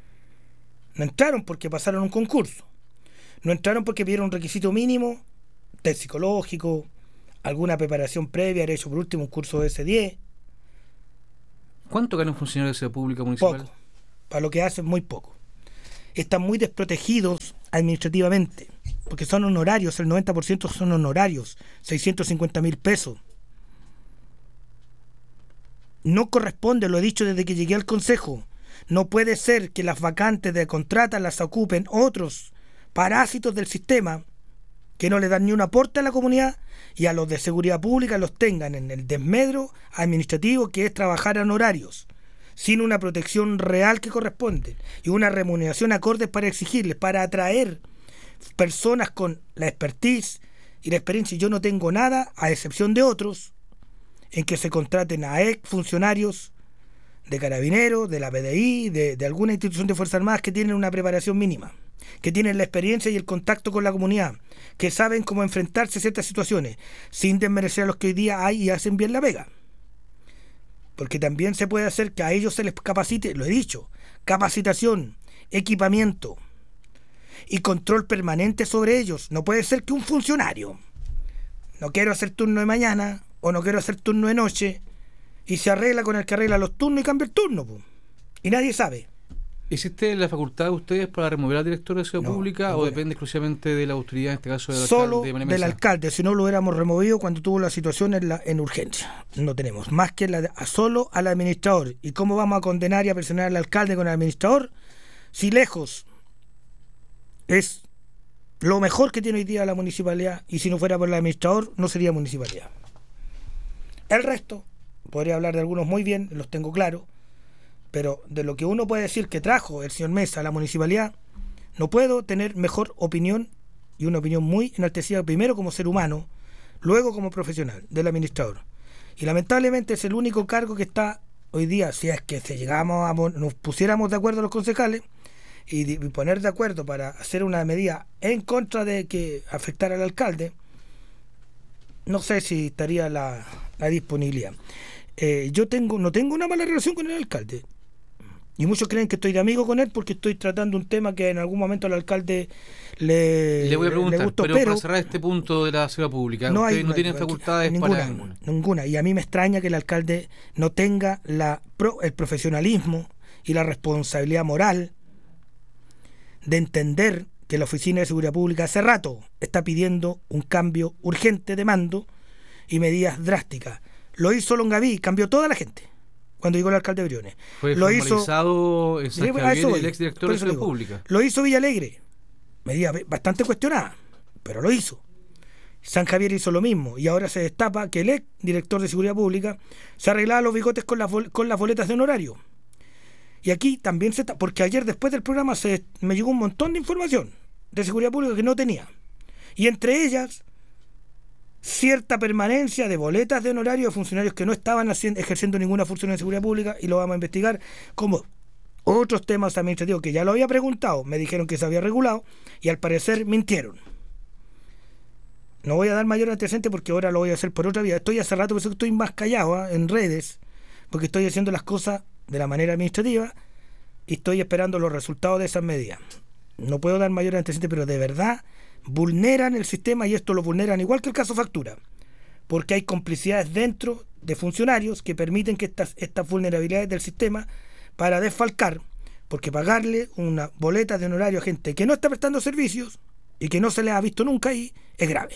E: No entraron porque pasaron un concurso. No entraron porque pidieron un requisito mínimo test psicológico, alguna preparación previa, haber hecho por último un curso de ese diez.
B: ¿Cuánto gana un funcionario de seguridad pública municipal?
E: Poco. Para lo que hacen, muy poco. Están muy desprotegidos administrativamente, porque son honorarios, el noventa por ciento son honorarios, seiscientos cincuenta mil pesos. No corresponde, lo he dicho desde que llegué al Consejo, no puede ser que las vacantes de contrata las ocupen otros parásitos del sistema que no le dan ni un aporte a la comunidad, y a los de seguridad pública los tengan en el desmedro administrativo que es trabajar a honorarios, sin una protección real que corresponde y una remuneración acorde para exigirles, para atraer personas con la expertise y la experiencia. Yo no tengo nada, a excepción de otros, en que se contraten a ex funcionarios de Carabineros, de la P D I, de, de alguna institución de Fuerzas Armadas que tienen una preparación mínima, que tienen la experiencia y el contacto con la comunidad, que saben cómo enfrentarse a ciertas situaciones, sin desmerecer a los que hoy día hay y hacen bien la pega. Porque también se puede hacer que a ellos se les capacite, lo he dicho, capacitación, equipamiento y control permanente sobre ellos. No puede ser que un funcionario, no quiero hacer turno de mañana o no quiero hacer turno de noche, y se arregla con el que arregla los turnos y cambia el turno, po. Y nadie sabe.
B: ¿Existe la facultad de ustedes para remover al director de seguridad
E: no,
B: pública
E: no
B: o depende exclusivamente de la autoridad, en este caso del
E: Solo
B: alcalde de María Mesa?
E: del alcalde, si no lo hubiéramos removido cuando tuvo la situación en, la, en urgencia. No tenemos más que la, a solo al administrador. ¿Y cómo vamos a condenar y a presionar al alcalde con el administrador? Si lejos es lo mejor que tiene hoy día la municipalidad, y si no fuera por el administrador no sería municipalidad. El resto, podría hablar de algunos muy bien, los tengo claros, pero de lo que uno puede decir que trajo el señor Mesa a la municipalidad, no puedo tener mejor opinión, y una opinión muy enaltecida, primero como ser humano, luego como profesional, del administrador. Y lamentablemente es el único cargo que está hoy día, si es que se llegamos a, nos pusiéramos de acuerdo los concejales, y, de, y poner de acuerdo para hacer una medida en contra de que afectara al alcalde, no sé si estaría la, la disponibilidad. Eh, yo tengo no tengo una mala relación con el alcalde, y muchos creen que estoy de amigo con él porque estoy tratando un tema que en algún momento al alcalde le,
B: le voy a preguntar,
E: le gustó,
B: pero,
E: pero
B: para cerrar este punto de la seguridad pública,
E: no,
B: ustedes
E: hay,
B: no,
E: no
B: tienen
E: hay,
B: facultades
E: ninguna,
B: para ninguna.
E: ninguna, y a mí me extraña que el alcalde no tenga la pro, el profesionalismo y la responsabilidad moral de entender que la Oficina de Seguridad Pública hace rato está pidiendo un cambio urgente de mando y medidas drásticas. Lo hizo Longaví, cambió toda la gente cuando llegó el alcalde Briones.
B: Fue
E: lo
B: formalizado
E: hizo,
B: en San Javier, el exdirector de Seguridad Pública.
E: Lo hizo Villalegre, medida bastante cuestionada, pero lo hizo. San Javier hizo lo mismo, y ahora se destapa que el ex director de Seguridad Pública se arreglaba los bigotes con las, con las boletas de honorario. Y aquí también se está, porque ayer después del programa se me llegó un montón de información de seguridad pública que no tenía, y entre ellas cierta permanencia de boletas de honorario de funcionarios que no estaban haciendo, ejerciendo ninguna función en seguridad pública, y lo vamos a investigar, como otros temas administrativos que ya lo había preguntado, me dijeron que se había regulado y al parecer mintieron. No voy a dar mayor antecedente porque ahora lo voy a hacer por otra vía. Estoy hace rato, por eso estoy más callado, ¿eh? en redes, porque estoy haciendo las cosas de la manera administrativa y estoy esperando los resultados de esas medidas. No puedo dar mayor antecedente, pero de verdad vulneran el sistema, y esto lo vulneran igual que el caso factura, porque hay complicidades dentro de funcionarios que permiten que estas, estas vulnerabilidades del sistema para desfalcar, porque pagarle una boleta de honorario a gente que no está prestando servicios y que no se les ha visto nunca ahí es grave.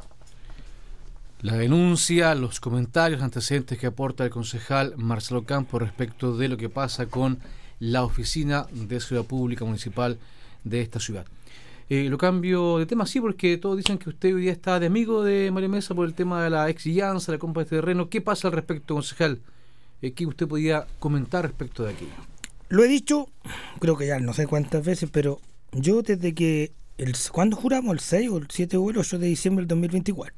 B: La denuncia, los comentarios, antecedentes que aporta el concejal Marcelo Campos respecto de lo que pasa con la Oficina de Seguridad Pública Municipal de esta ciudad. Eh, lo cambio de tema, sí, porque todos dicen que usted hoy día está de amigo de María Mesa por el tema de la exigencia, la compra de este terreno. ¿Qué pasa al respecto, concejal? Eh, ¿Qué usted podía comentar respecto de aquello?
E: Lo he dicho, creo que ya no sé cuántas veces, pero yo desde que, el, ¿cuándo juramos? ¿El seis o el siete o el ocho de diciembre del dos mil veinticuatro?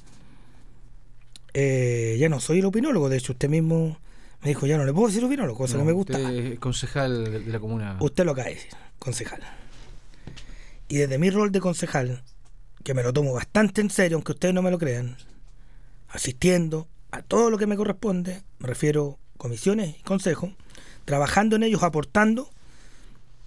E: Eh, ya no soy el opinólogo, de hecho usted mismo me dijo, ya no le puedo decir opinólogo, cosa
B: no,
E: que me gusta.
B: Usted es concejal de, de la comuna.
E: Usted lo acaba de decir, concejal. Y desde mi rol de concejal, que me lo tomo bastante en serio, aunque ustedes no me lo crean, asistiendo a todo lo que me corresponde, me refiero a comisiones y consejos, trabajando en ellos, aportando,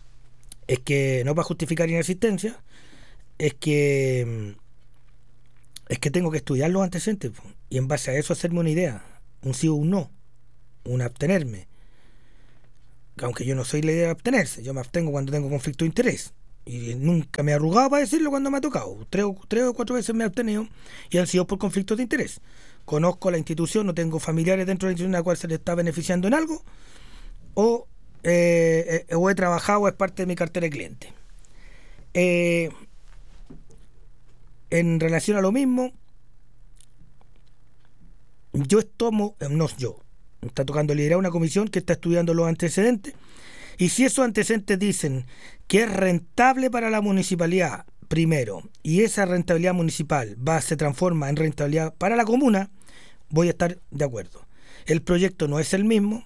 E: es que, no para justificar inasistencia, es que es que tengo que estudiar los antecedentes y en base a eso hacerme una idea, un sí o un no, un abstenerme. Aunque yo no soy la idea de abstenerse, yo me abstengo cuando tengo conflicto de interés. Y nunca me he arrugado para decirlo cuando me ha tocado. Tres o, tres o cuatro veces me he abstenido y han sido por conflictos de interés. Conozco la institución, no tengo familiares dentro de la institución a la cual se le está beneficiando en algo, o, eh, eh, o he trabajado o es parte de mi cartera de cliente. Eh, en relación a lo mismo, yo tomo, no yo, está tocando liderar una comisión que está estudiando los antecedentes, y si esos antecedentes dicen que es rentable para la municipalidad, primero, y esa rentabilidad municipal va, se transforma en rentabilidad para la comuna, voy a estar de acuerdo. El proyecto no es el mismo,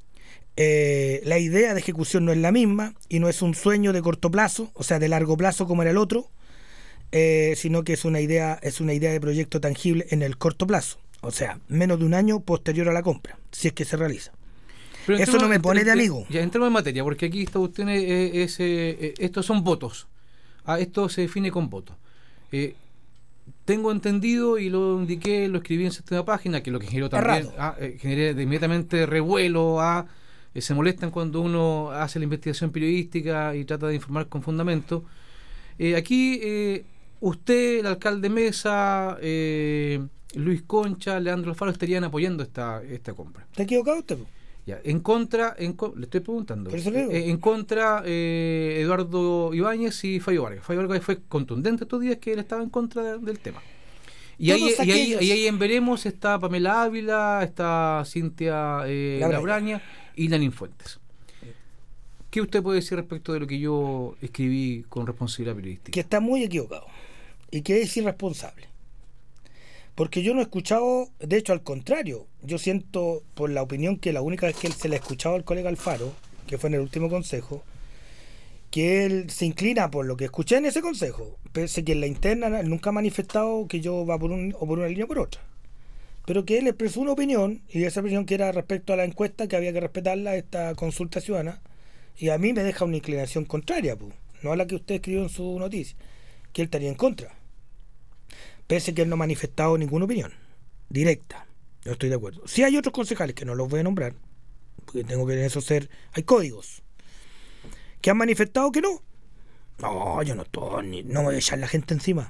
E: eh, la idea de ejecución no es la misma, y no es un sueño de corto plazo, o sea, de largo plazo como era el otro, eh, sino que es una idea, es una idea de proyecto tangible en el corto plazo, o sea, menos de un año posterior a la compra, si es que se realiza. Pero eso no me pone
B: entre,
E: de amigo.
B: Ya entramos en materia, porque aquí esta cuestión es, es, es, estos son votos. Ah, esto se define con votos. Eh, tengo entendido, y lo indiqué, lo escribí en esta página, que lo que generó también, ah, eh, generé de inmediatamente revuelo, ah, eh, se molestan cuando uno hace la investigación periodística y trata de informar con fundamento. Eh, aquí, eh, usted, el alcalde Mesa, eh, Luis Concha, Leandro Alfaro estarían apoyando esta, esta compra.
E: ¿Está equivocado usted?
B: Ya, en contra, en, le estoy preguntando,
E: eh,
B: en contra eh, Eduardo Ibáñez y Fabio Vargas. Fabio Vargas fue contundente estos días que él estaba en contra de, del tema. Y ahí, y, ahí, y ahí en Veremos está Pamela Ávila, está Cintia eh, Labraña y Lanín Fuentes. ¿Qué usted puede decir respecto de lo que yo escribí con responsabilidad periodística?
E: Que está muy equivocado y que es irresponsable. Porque yo no he escuchado, de hecho al contrario, yo siento por la opinión que la única vez que él se le ha escuchado al colega Alfaro, que fue en el último consejo, que él se inclina por lo que escuché en ese consejo, pese que en la interna nunca ha manifestado que yo va por un o por una línea o por otra, pero que él expresó una opinión, y esa opinión que era respecto a la encuesta, que había que respetarla, esta consulta ciudadana, y a mí me deja una inclinación contraria, pues, no a la que usted escribió en su noticia, que él estaría en contra. Pese que él no ha manifestado ninguna opinión directa. Yo estoy de acuerdo. Si hay otros concejales, que no los voy a nombrar, porque tengo que en eso ser, hay códigos, que han manifestado que no. No, yo no estoy, ni, no me voy a echar la gente encima.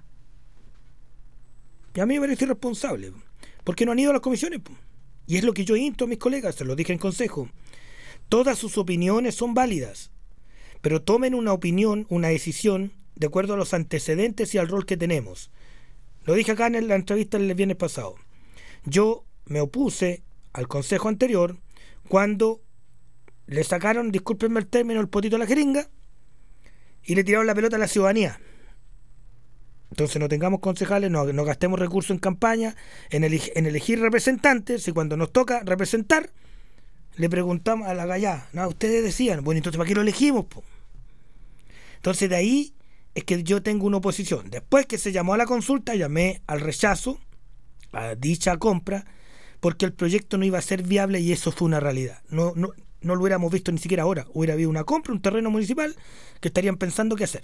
E: Y a mí me parece irresponsable, porque no han ido a las comisiones. Y es lo que yo insto a mis colegas, se lo dije en consejo. Todas sus opiniones son válidas, pero tomen una opinión, una decisión, de acuerdo a los antecedentes y al rol que tenemos. Lo dije acá en la entrevista el viernes pasado. Yo me opuse al consejo anterior cuando le sacaron, discúlpenme el término, el potito a la jeringa y le tiraron la pelota a la ciudadanía. Entonces no tengamos concejales, no, no gastemos recursos en campaña, en, eleg, en elegir representantes, y cuando nos toca representar, le preguntamos a la gallá, no, ustedes decían, bueno, entonces ¿para qué lo elegimos? Po? Entonces de ahí es que yo tengo una oposición. Después que se llamó a la consulta, llamé al rechazo a dicha compra, porque el proyecto no iba a ser viable, y eso fue una realidad. No, no, no lo hubiéramos visto ni siquiera ahora. Hubiera habido una compra, un terreno municipal, que estarían pensando qué hacer.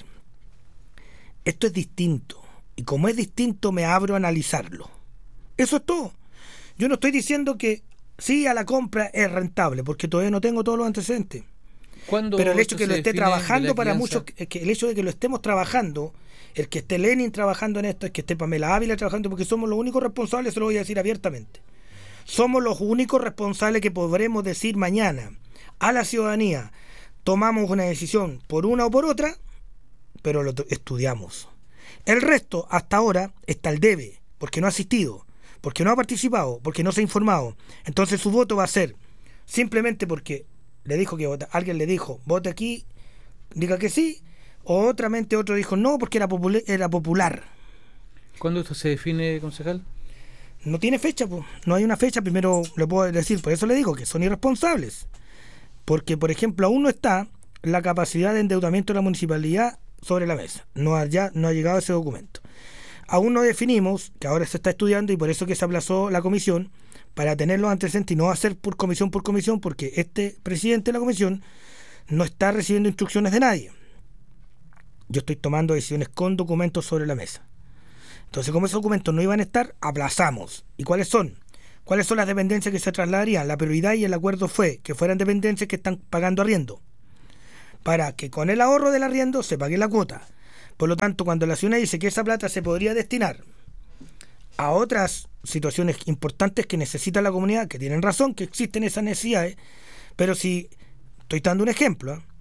E: Esto es distinto, y como es distinto me abro a analizarlo. Eso es todo. Yo no estoy diciendo que sí a la compra es rentable, porque todavía no tengo todos los antecedentes. Pero el hecho de que lo esté trabajando para muchos, que el hecho de que lo estemos trabajando, el que esté Lenin trabajando en esto, el que esté Pamela Ávila trabajando, porque somos los únicos responsables, se lo voy a decir abiertamente. Somos los únicos responsables que podremos decir mañana a la ciudadanía, tomamos una decisión por una o por otra, pero lo estudiamos. El resto, hasta ahora, está al debe, porque no ha asistido, porque no ha participado, porque no se ha informado. Entonces su voto va a ser simplemente porque le dijo que vota, alguien le dijo, vote aquí, diga que sí, o otra mente otro dijo no, porque era popular. Era popular.
B: ¿Cuándo esto se define, concejal?
E: No tiene fecha, pues. No hay una fecha, primero le puedo decir, por eso le digo que son irresponsables. Porque, por ejemplo, aún no está la capacidad de endeudamiento de la municipalidad sobre la mesa. No ha, ya, no ha llegado ese documento. Aún no definimos, que ahora se está estudiando, y por eso que se aplazó la comisión, para tener los antecedentes y no hacer por comisión por comisión, porque este presidente de la comisión no está recibiendo instrucciones de nadie. Yo estoy tomando decisiones con documentos sobre la mesa. Entonces, como esos documentos no iban a estar, aplazamos. ¿Y cuáles son? ¿Cuáles son las dependencias que se trasladarían? La prioridad y el acuerdo fue que fueran dependencias que están pagando arriendo, para que con el ahorro del arriendo se pague la cuota. Por lo tanto, cuando la ciudad dice que esa plata se podría destinar a otras situaciones importantes que necesita la comunidad, que tienen razón, que existen esas necesidades, pero si, estoy dando un ejemplo, ¿eh?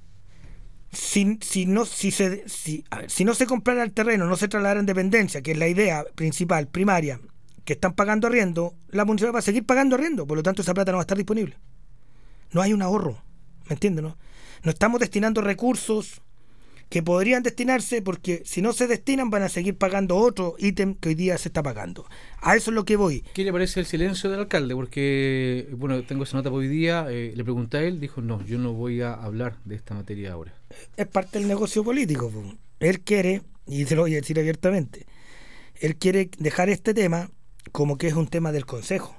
E: si, si, no, si, se, si, a ver, si no se comprara el terreno, no se trasladara en dependencia, que es la idea principal, primaria, que están pagando arriendo, la municipalidad va a seguir pagando arriendo, por lo tanto esa plata no va a estar disponible. No hay un ahorro, ¿me entiendes? No, no estamos destinando recursos que podrían destinarse, porque si no se destinan van a seguir pagando otro ítem que hoy día se está pagando. A eso es lo que voy.
B: ¿Qué le parece el silencio del alcalde? Porque, bueno, tengo esa nota por hoy día, eh, le pregunté a él, dijo, no, yo no voy a hablar de esta materia ahora.
E: Es parte del negocio político. Él quiere, y se lo voy a decir abiertamente, él quiere dejar este tema como que es un tema del consejo.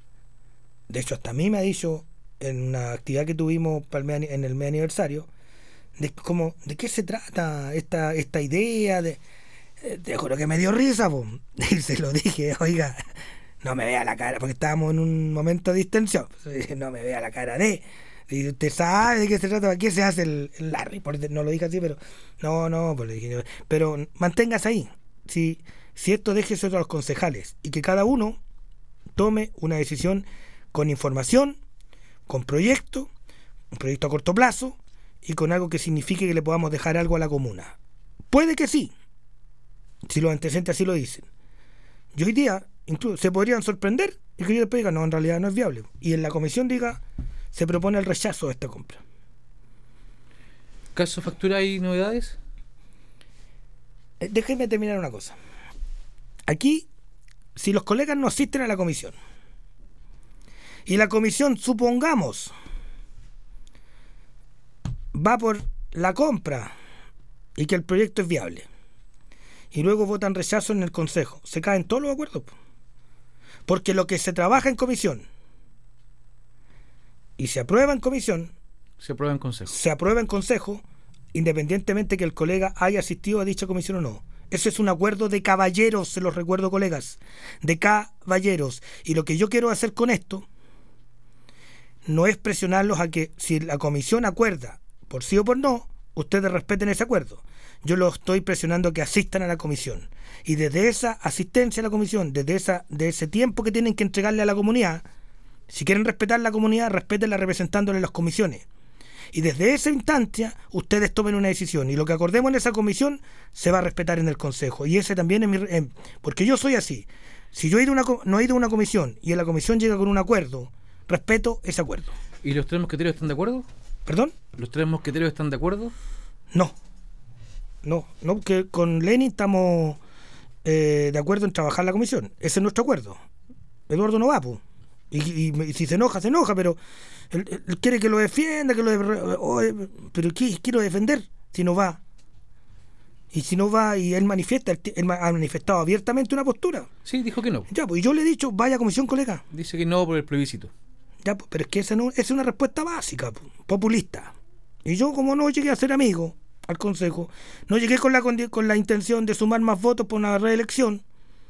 E: De hecho, hasta a mí me ha dicho en una actividad que tuvimos para el, en el mes aniversario, de cómo, de qué se trata esta esta idea de, te juro que me dio risa, po. Y se lo dije, oiga, no me vea la cara, porque estábamos en un momento de distensión, no me vea la cara de, y usted sabe de qué se trata, ¿para qué se hace el, el Larry? No lo dije así, pero no, no, pues le dije, pero manténgase ahí, si, si esto déjese a los concejales, y que cada uno tome una decisión con información, con proyecto, un proyecto a corto plazo, y con algo que signifique que le podamos dejar algo a la comuna. Puede que sí, si los antecedentes así lo dicen. Y hoy día incluso se podrían sorprender y que yo después diga, no, en realidad no es viable. Y en la comisión diga, se propone el rechazo de esta compra.
B: ¿Caso factura hay novedades?
E: Eh, déjenme terminar una cosa. Aquí, si los colegas no asisten a la comisión, y la comisión, supongamos, va por la compra y que el proyecto es viable, y luego votan rechazo en el consejo, se caen todos los acuerdos, porque lo que se trabaja en comisión y se aprueba en comisión
B: se aprueba en consejo
E: se aprueba en consejo independientemente que el colega haya asistido a dicha comisión o no. Eso es un acuerdo de caballeros, se los recuerdo, colegas, de caballeros. Y lo que yo quiero hacer con esto no es presionarlos a que, si la comisión acuerda por sí o por no, ustedes respeten ese acuerdo. Yo los estoy presionando a que asistan a la comisión. Y desde esa asistencia a la comisión, desde esa, de ese tiempo que tienen que entregarle a la comunidad, si quieren respetar la comunidad, respétenla representándole en las comisiones. Y desde esa instancia, ustedes tomen una decisión. Y lo que acordemos en esa comisión se va a respetar en el consejo. Y ese también es mi... Eh, porque yo soy así. Si yo he ido una, no he ido a una comisión y en la comisión llega con un acuerdo, respeto ese acuerdo.
B: ¿Y los tres mosqueteros están de acuerdo?
E: ¿Perdón?
B: ¿Los tres mosqueteros están de acuerdo?
E: No. No, no, porque con Lenin estamos eh, de acuerdo en trabajar la comisión. Ese es nuestro acuerdo. Eduardo no va, pues. Y, y, y si se enoja, se enoja, pero él, él quiere que lo defienda, que lo de, oh, pero ¿qué quiero defender si no va? Y si no va y él manifiesta, él, él ha manifestado abiertamente una postura.
B: Sí, dijo que no.
E: Ya, pues, y yo le he dicho, vaya a comisión, colega.
B: Dice que no por el plebiscito.
E: Ya, pues, pero es que esa, no, esa es una respuesta básica, pues, populista. Y yo, como no llegué a ser amigo al consejo, no llegué con la con la intención de sumar más votos por una reelección.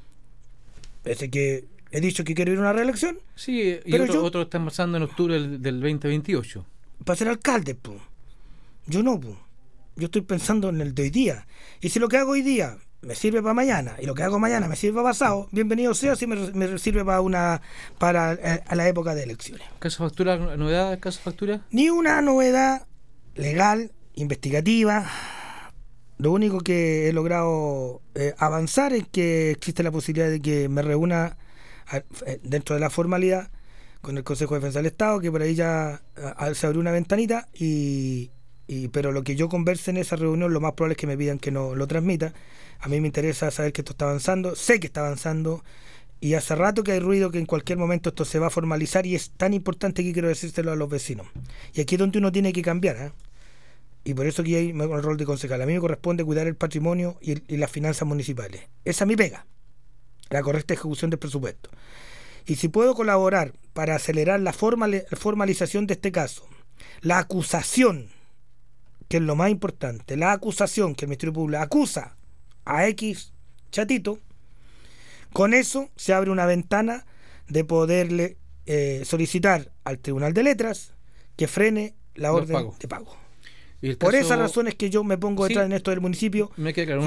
E: Pese que he dicho que quiero ir a una reelección.
B: Sí, y otros otro están pasando en octubre del, del veinte veintiocho.
E: Para ser alcalde, pues. Yo no, pues. Yo estoy pensando en el de hoy día. Y si lo que hago hoy día me sirve para mañana y lo que hago mañana me sirve para pasado, bienvenido sea si me, me sirve para una para eh, a la época de elecciones.
B: ¿Caso factura, novedad, caso factura?
E: Ni una novedad legal, investigativa. Lo único que he logrado eh, avanzar es que existe la posibilidad de que me reúna a, eh, dentro de la formalidad con el Consejo de Defensa del Estado, que por ahí ya a, se abrió una ventanita y, y pero lo que yo converse en esa reunión, lo más probable es que me pidan que no lo transmita. A mí me interesa saber que esto está avanzando, sé que está avanzando y hace rato que hay ruido que en cualquier momento esto se va a formalizar y es tan importante que quiero decírselo a los vecinos. Y aquí es donde uno tiene que cambiar, ¿eh? Y por eso que hay el rol de concejal. A mí me corresponde cuidar el patrimonio y, el, y las finanzas municipales. Esa es mi pega, la correcta ejecución del presupuesto. Y si puedo colaborar para acelerar la formal, formalización de este caso, la acusación, que es lo más importante, la acusación que el Ministerio Público acusa a X chatito, Con eso se abre una ventana de poderle eh, solicitar al Tribunal de Letras que frene la orden pago. de pago. Por caso... esas razones que yo me pongo detrás sí, en esto del municipio,
B: me queda claro.